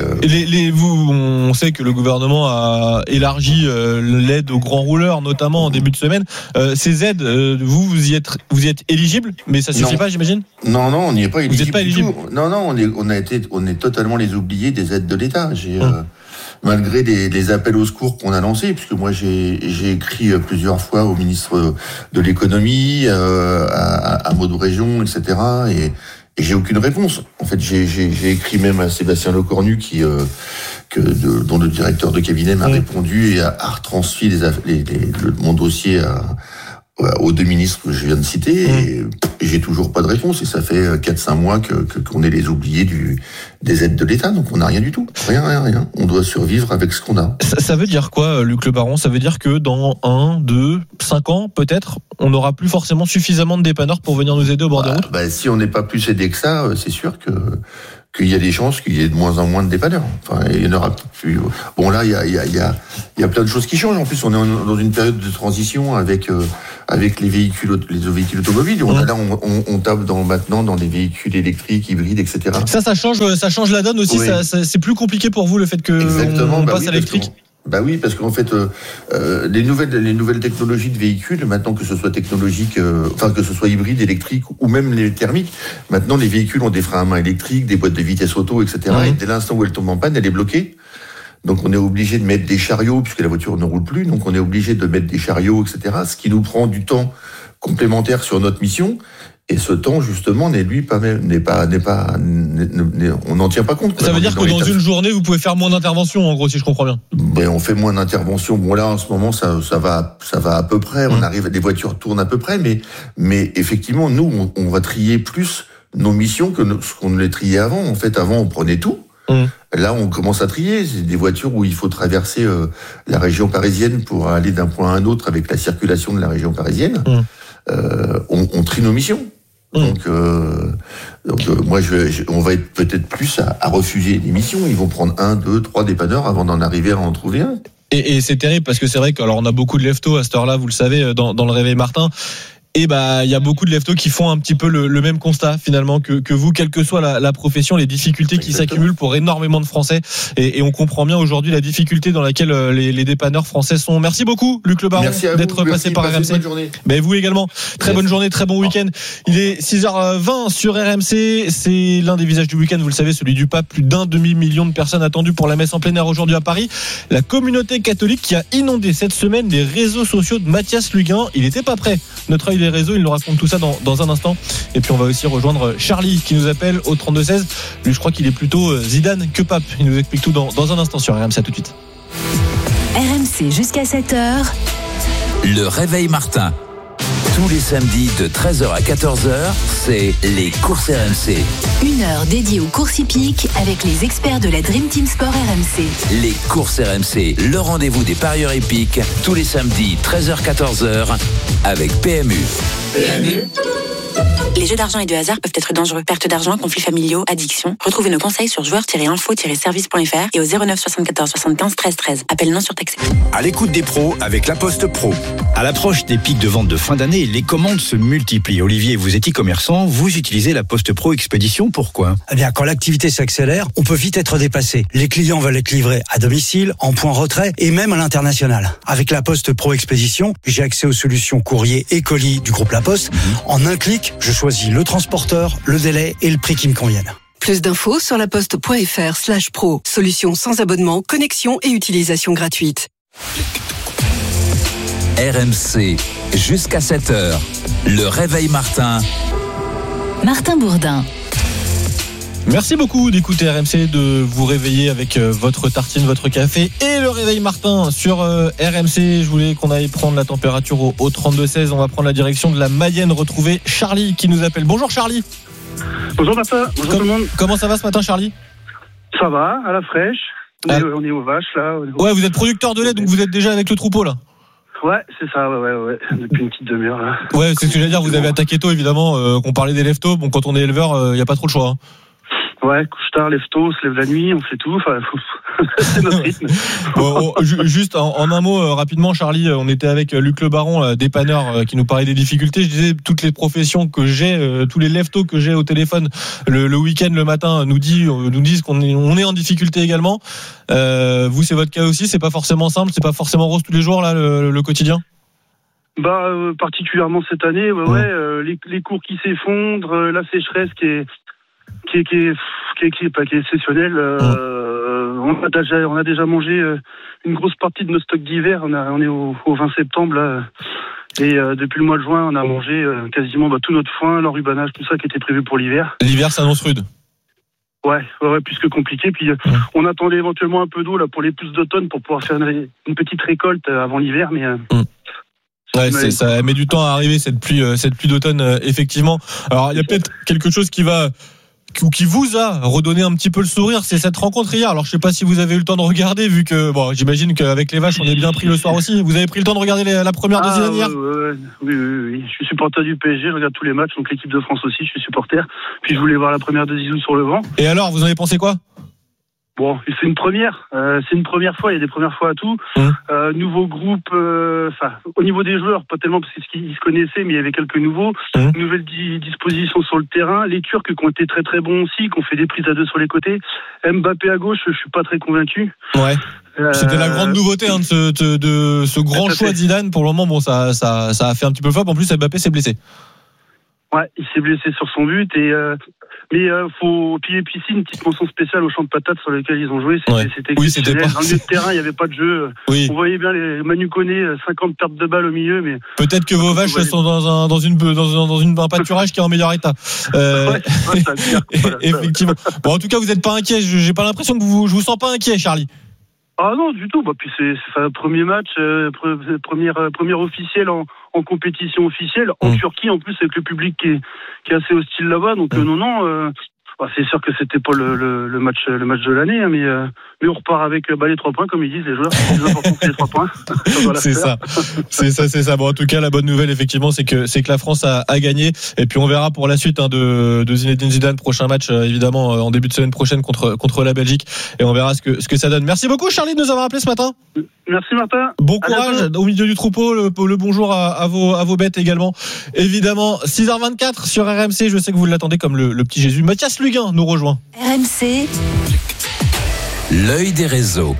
on sait que le gouvernement a élargi l'aide aux grands rouleurs, notamment en début de semaine. Ces aides, vous y êtes éligible, mais ça suffit pas, j'imagine? Non, on n'y est pas éligible. Vous n'êtes pas éligible? Non, on est totalement les oubliés des aides de l'État. Malgré les appels au secours qu'on a lancés, puisque moi j'ai écrit plusieurs fois au ministre de l'économie, à Maud Région, etc. Et j'ai aucune réponse. En fait, j'ai écrit même à Sébastien Lecornu dont le directeur de cabinet m'a répondu et a retransmis mon dossier aux 2 ministres que je viens de citer, et j'ai toujours pas de réponse, et ça fait 4-5 mois qu'on est les oubliés des aides de l'État, donc on n'a rien du tout. Rien. On doit survivre avec ce qu'on a. Ça veut dire quoi, Luc Le Baron? Ça veut dire que dans 1, 2, 5 ans, peut-être, on n'aura plus forcément suffisamment de dépanneurs pour venir nous aider au bord des routes? Si on n'est pas plus aidé que ça, c'est sûr qu'il y a des chances qu'il y ait de moins en moins de dépanneurs. Enfin, il y en aura plus. Bon, là, il y a plein de choses qui changent. En plus, on est dans une période de transition avec les véhicules automobiles. On tape maintenant dans les véhicules électriques, hybrides, etc. Ça change la donne aussi. Oui. C'est plus compliqué pour vous, le fait que on passe à l'électrique. Oui, parce qu'en fait, les nouvelles technologies de véhicules, maintenant, que ce soit que ce soit hybride, électrique ou même les thermiques, maintenant les véhicules ont des freins à main électriques, des boîtes de vitesse auto, etc. Et dès l'instant où elle tombe en panne, elle est bloquée. Donc on est obligé de mettre des chariots, puisque la voiture ne roule plus, donc on est obligé de mettre des chariots, etc. Ce qui nous prend du temps complémentaire sur notre mission. Et ce temps, justement, on n'en tient pas compte. Ça veut dire que dans une journée, vous pouvez faire moins d'interventions, en gros, si je comprends bien. On fait moins d'interventions. Bon, là, en ce moment, ça va à peu près. On arrive, les voitures tournent à peu près, mais effectivement, nous, on va trier plus nos missions que ce qu'on les triait avant. En fait, avant, on prenait tout. Là, on commence à trier. C'est des voitures où il faut traverser la région parisienne pour aller d'un point à un autre avec la circulation de la région parisienne. On trie nos missions. Donc moi, on va être peut-être plus à refuser des missions. Ils vont prendre 1, 2, 3 dépanneurs avant d'en arriver à en trouver un. Et c'est terrible, parce que c'est vrai qu'on a beaucoup de leftos à cette heure-là, vous le savez, dans le Réveil Martin. Et il y a beaucoup de leftos qui font un petit peu le même constat, finalement, que vous, quelle que soit la profession, les difficultés qui s'accumulent pour énormément de Français. Et on comprend bien aujourd'hui la difficulté dans laquelle les dépanneurs français sont. Merci beaucoup, Luc Le Baron, d'être passé par RMC. Vous également. Très bonne journée, très bon week-end. Il est 6h20 sur RMC. C'est l'un des visages du week-end, vous le savez, celui du pape. Plus d'1 demi-million de personnes attendues pour la messe en plein air aujourd'hui à Paris. La communauté catholique qui a inondé cette semaine les réseaux sociaux de Mathias Luguin. Il n'était pas prêt. Notre œil des réseaux, il nous raconte tout ça dans un instant. Et puis on va aussi rejoindre Charlie qui nous appelle au 32-16. Lui, je crois qu'il est plutôt Zidane que Pape. Il nous explique tout dans un instant sur RMC. À tout de suite. RMC jusqu'à 7h. Le Réveil Martin. Tous les samedis de 13h à 14h, c'est les courses RMC. Une heure dédiée aux courses hippiques avec les experts de la Dream Team Sport RMC. Les courses RMC, le rendez-vous des parieurs hippiques, tous les samedis 13h-14h avec PMU. Les jeux d'argent et de hasard peuvent être dangereux. Perte d'argent, conflits familiaux, addiction. Retrouvez nos conseils sur joueurs-info-service.fr et au 09 74 75 13 13. Appel non surtaxé. À l'écoute des pros avec La Poste Pro. À l'approche des pics de vente de fin d'année, les commandes se multiplient. Olivier, vous êtes e-commerçant, vous utilisez La Poste Pro Expédition. Pourquoi ? Eh bien, quand l'activité s'accélère, on peut vite être dépassé. Les clients veulent être livrés à domicile, en point retrait et même à l'international. Avec La Poste Pro Expédition, j'ai accès aux solutions courrier et colis du groupe La Poste. En un clic, je choisis le transporteur, le délai et le prix qui me conviennent. Plus d'infos sur laposte.fr/pro. Solution sans abonnement, connexion et utilisation gratuite. RMC, jusqu'à 7h. Le Réveil Martin. Martin Bourdin. Merci beaucoup d'écouter RMC, de vous réveiller avec votre tartine, votre café et le réveil Martin sur RMC. Je voulais qu'on aille prendre la température au 32-16. On va prendre la direction de la Mayenne, retrouver Charlie qui nous appelle. Bonjour Charlie. Bonjour Martin, bonjour tout le monde. Comment ça va ce matin Charlie ? Ça va, à la fraîche. On est aux vaches là. Ouais, vous êtes producteur de lait, donc vous êtes déjà avec le troupeau là. Ouais, c'est ça, ouais. Depuis une petite demi-heure là. Ouais, c'est ce que j'allais dire, vous avez attaqué tôt évidemment, qu'on parlait des lève-tôt. Bon, quand on est éleveur, il n'y a pas trop le choix. Hein. Ouais, couche tard, lève tôt, on se lève la nuit, on fait tout. Enfin, c'est notre rythme. Juste en un mot rapidement, Charlie, on était avec Luc Le Baron, dépanneur, qui nous parlait des difficultés. Je disais toutes les professions que j'ai, tous les lève-tôt que j'ai au téléphone le week-end, le matin, nous disent qu'on est en difficulté également. Vous, c'est votre cas aussi. C'est pas forcément simple, c'est pas forcément rose tous les jours là, le quotidien. Particulièrement cette année, les cours qui s'effondrent, la sécheresse qui est exceptionnelle. On a déjà mangé une grosse partie de nos stocks d'hiver. On est au 20 septembre là, et depuis le mois de juin, on a mangé quasiment tout notre foin, l'enrubanage, tout ça qui était prévu pour l'hiver. L'hiver s'annonce rude. Ouais, plus que compliqué. Puis on attendait éventuellement un peu d'eau là pour les pousses d'automne pour pouvoir faire une petite récolte avant l'hiver, mais. Ouais, ça met du temps à arriver cette pluie d'automne, effectivement. Alors il y a peut-être quelque chose qui vous a redonné un petit peu le sourire, c'est cette rencontre hier. Alors je sais pas si vous avez eu le temps de regarder, vu que j'imagine qu'avec les vaches on est bien pris le soir aussi. Vous avez pris le temps de regarder la première de Zidane hier ? Oui. Je suis supporter du PSG, je regarde tous les matchs, donc l'équipe de France aussi, je suis supporter. Puis je voulais voir la première de Zizou sur le banc. Et alors, vous en avez pensé quoi ? Bon, c'est une première. C'est une première fois. Il y a des premières fois à tout. Nouveau groupe. Au niveau des joueurs, pas tellement parce qu'ils se connaissaient, mais il y avait quelques nouveaux. Nouvelles dispositions sur le terrain. Les Turcs qui ont été très très bons aussi, qui ont fait des prises à deux sur les côtés. Mbappé à gauche, je suis pas très convaincu. Ouais. C'était la grande nouveauté de ce grand choix de Zidane. Pour le moment, ça a fait un petit peu flop. En plus, Mbappé s'est blessé. Ouais, il s'est blessé sur son but mais faut puis une petite mention spéciale au champ de patates sur lequel ils ont joué. C'était exceptionnel. Dans le milieu de terrain, il n'y avait pas de jeu. Oui. On voyait bien les Manu Koné, 50 pertes de balles au milieu, mais peut-être que vos vaches sont dans un pâturage qui est en meilleur état. Effectivement. Bon, en tout cas, vous n'êtes pas inquiet. J'ai pas l'impression que je vous sens pas inquiet, Charlie. Ah non, du tout. Puis c'est un premier match, première officielle en compétition officielle en Turquie, en plus avec le public qui est assez hostile là-bas. Donc c'est sûr que c'était pas le match de l'année, hein, mais on repart avec les 3 points, comme ils disent les joueurs. C'est plus important que les 3 points. C'est ça. Bon, en tout cas, la bonne nouvelle, effectivement, c'est que la France a gagné. Et puis on verra pour la suite de Zinedine Zidane, prochain match évidemment en début de semaine prochaine contre la Belgique, et on verra ce que ça donne. Merci beaucoup Charlie de nous avoir appelé ce matin. Merci Martin. Bon courage au milieu du troupeau. Le bonjour à vos bêtes également. Évidemment, 6h24 sur RMC. Je sais que vous l'attendez comme le petit Jésus. Mathias Luguin nous rejoint. RMC. L'œil des réseaux.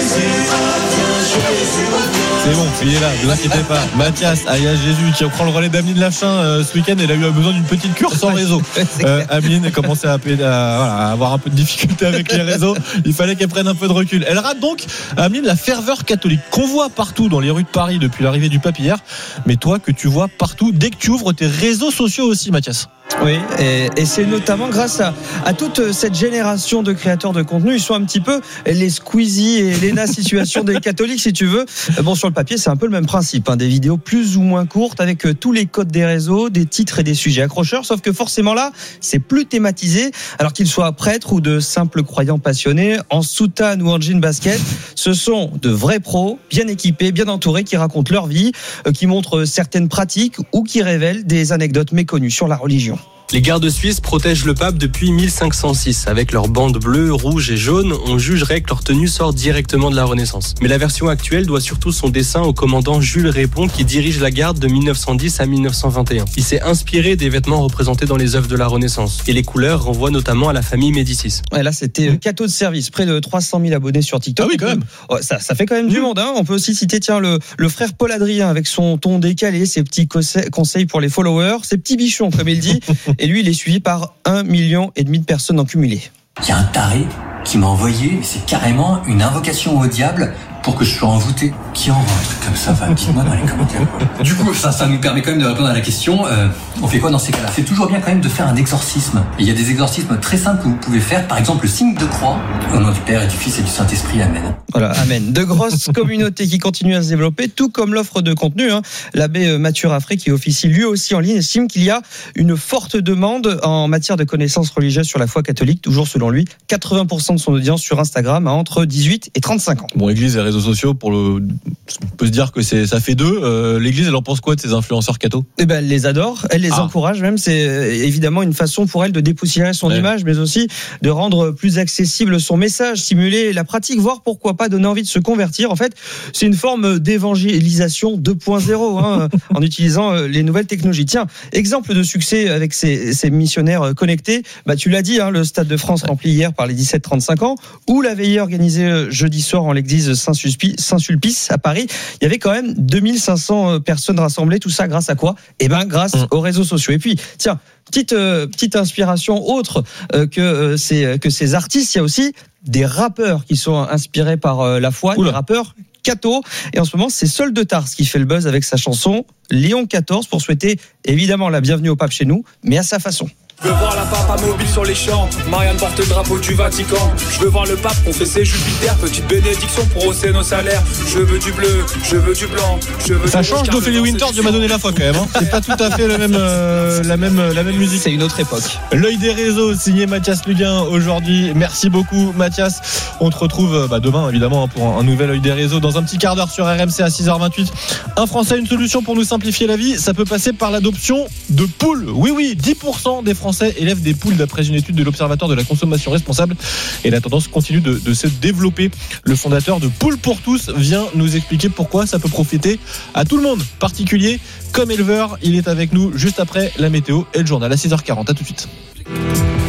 C'est bon, il est là, ne vous inquiétez pas. Mathias, alias Jésus, qui reprend le relais d'Ameline Lachin ce week-end. Elle a eu besoin d'une petite cure sans réseau. Ameline a commencé à avoir un peu de difficulté avec les réseaux. Il fallait qu'elle prenne un peu de recul. Elle rate donc, Ameline, la ferveur catholique qu'on voit partout dans les rues de Paris depuis l'arrivée du pape hier. Mais toi, que tu vois partout dès que tu ouvres tes réseaux sociaux aussi, Mathias. Oui, et c'est notamment grâce à toute cette génération de créateurs de contenu. Ils sont un petit peu les Squeezie et Lena Situation des catholiques, si tu veux. Bon, sur le papier, c'est un peu le même principe, hein, des vidéos plus ou moins courtes avec tous les codes des réseaux, des titres et des sujets accrocheurs, sauf que forcément là, c'est plus thématisé. Alors qu'ils soient prêtres ou de simples croyants passionnés, en soutane ou en jean basket, ce sont de vrais pros, bien équipés, bien entourés, qui racontent leur vie, qui montrent certaines pratiques ou qui révèlent des anecdotes méconnues sur la religion. Les gardes suisses protègent le pape depuis 1506. Avec leurs bandes bleues, rouges et jaunes, on jugerait que leur tenue sort directement de la Renaissance. Mais la version actuelle doit surtout son dessin au commandant Jules Répon qui dirige la garde de 1910 à 1921. Il s'est inspiré des vêtements représentés dans les œuvres de la Renaissance. Et les couleurs renvoient notamment à la famille Médicis. Ouais, là, c'était Cato de service. Près de 300 000 abonnés sur TikTok. Ah oui, quand même. Ça fait quand même du monde, hein. On peut aussi citer, le frère Paul Adrien avec son ton décalé, ses petits conseils pour les followers, ses petits bichons, comme il dit. Et lui, il est suivi par 1,5 million de personnes en cumulé. Il y a un taré qui m'a envoyé, c'est carrément une invocation au diable pour que je sois envoûté. Qui envoie un truc comme ça? Enfin, dites-moi dans les commentaires. Du coup, ça nous permet quand même de répondre à la question, on fait quoi dans ces cas-là? C'est toujours bien quand même de faire un exorcisme. Il y a des exorcismes très simples que vous pouvez faire, par exemple le signe de croix, au nom du Père et du Fils et du Saint-Esprit, amen. Voilà, amen. De grosses communautés qui continuent à se développer, tout comme l'offre de contenu. L'abbé Mathieu Raffray, qui officie lui aussi en ligne, estime qu'il y a une forte demande en matière de connaissances religieuses sur la foi catholique. Toujours selon lui, 80% de son audience sur Instagram a entre 18 et 35 ans. Bon, Église et réseaux sociaux, on peut se dire que ça fait deux. L'Église, elle en pense quoi de ces influenceurs cathos? Eh ben, elle les adore, elle les encourage même. C'est évidemment une façon pour elle de dépoussiérer son image, mais aussi de rendre plus accessible son message, stimuler la pratique, voire pourquoi pas donner envie de se convertir. En fait, c'est une forme d'évangélisation 2.0 en utilisant les nouvelles technologies. Tiens, exemple de succès avec ces missionnaires connectés. Tu l'as dit, le Stade de France rempli hier par les 17-35 ans, ou la veillée organisée jeudi soir en l'église Saint-Sulpice à Paris. Il y avait quand même 2500 personnes rassemblées. Tout ça grâce à quoi? Grâce aux réseaux sociaux. Et puis, tiens, petite inspiration autre que ces artistes, il y a aussi des rappeurs qui sont inspirés par la foi, des rappeurs catho. Et en ce moment, c'est Sol de Tars qui fait le buzz avec sa chanson Léon XIV pour souhaiter évidemment la bienvenue au pape chez nous, mais à sa façon. Je veux voir la papa mobile sur les champs. Marianne porte le drapeau du Vatican. Je veux voir le pape confesser Jupiter. Petite bénédiction pour hausser nos salaires. Je veux du bleu, je veux du blanc. Ça change d'Ophélie Winter, Dieu m'a donné la foi quand même. C'est pas tout à fait la même musique. C'est une autre époque. L'œil des réseaux, signé Mathias Luguin aujourd'hui. Merci beaucoup Mathias. On te retrouve demain évidemment pour un nouvel œil des réseaux dans un petit quart d'heure sur RMC à 6h28. Un Français, une solution pour nous simplifier la vie. Ça peut passer par l'adoption de poules. Oui, 10% des Français élèvent des poules d'après une étude de l'Observatoire de la consommation responsable, et la tendance continue de se développer. Le fondateur de Poules pour tous vient nous expliquer pourquoi ça peut profiter à tout le monde, particulier comme éleveur. Il est avec nous juste après la météo et le journal à 6h40. À tout de suite.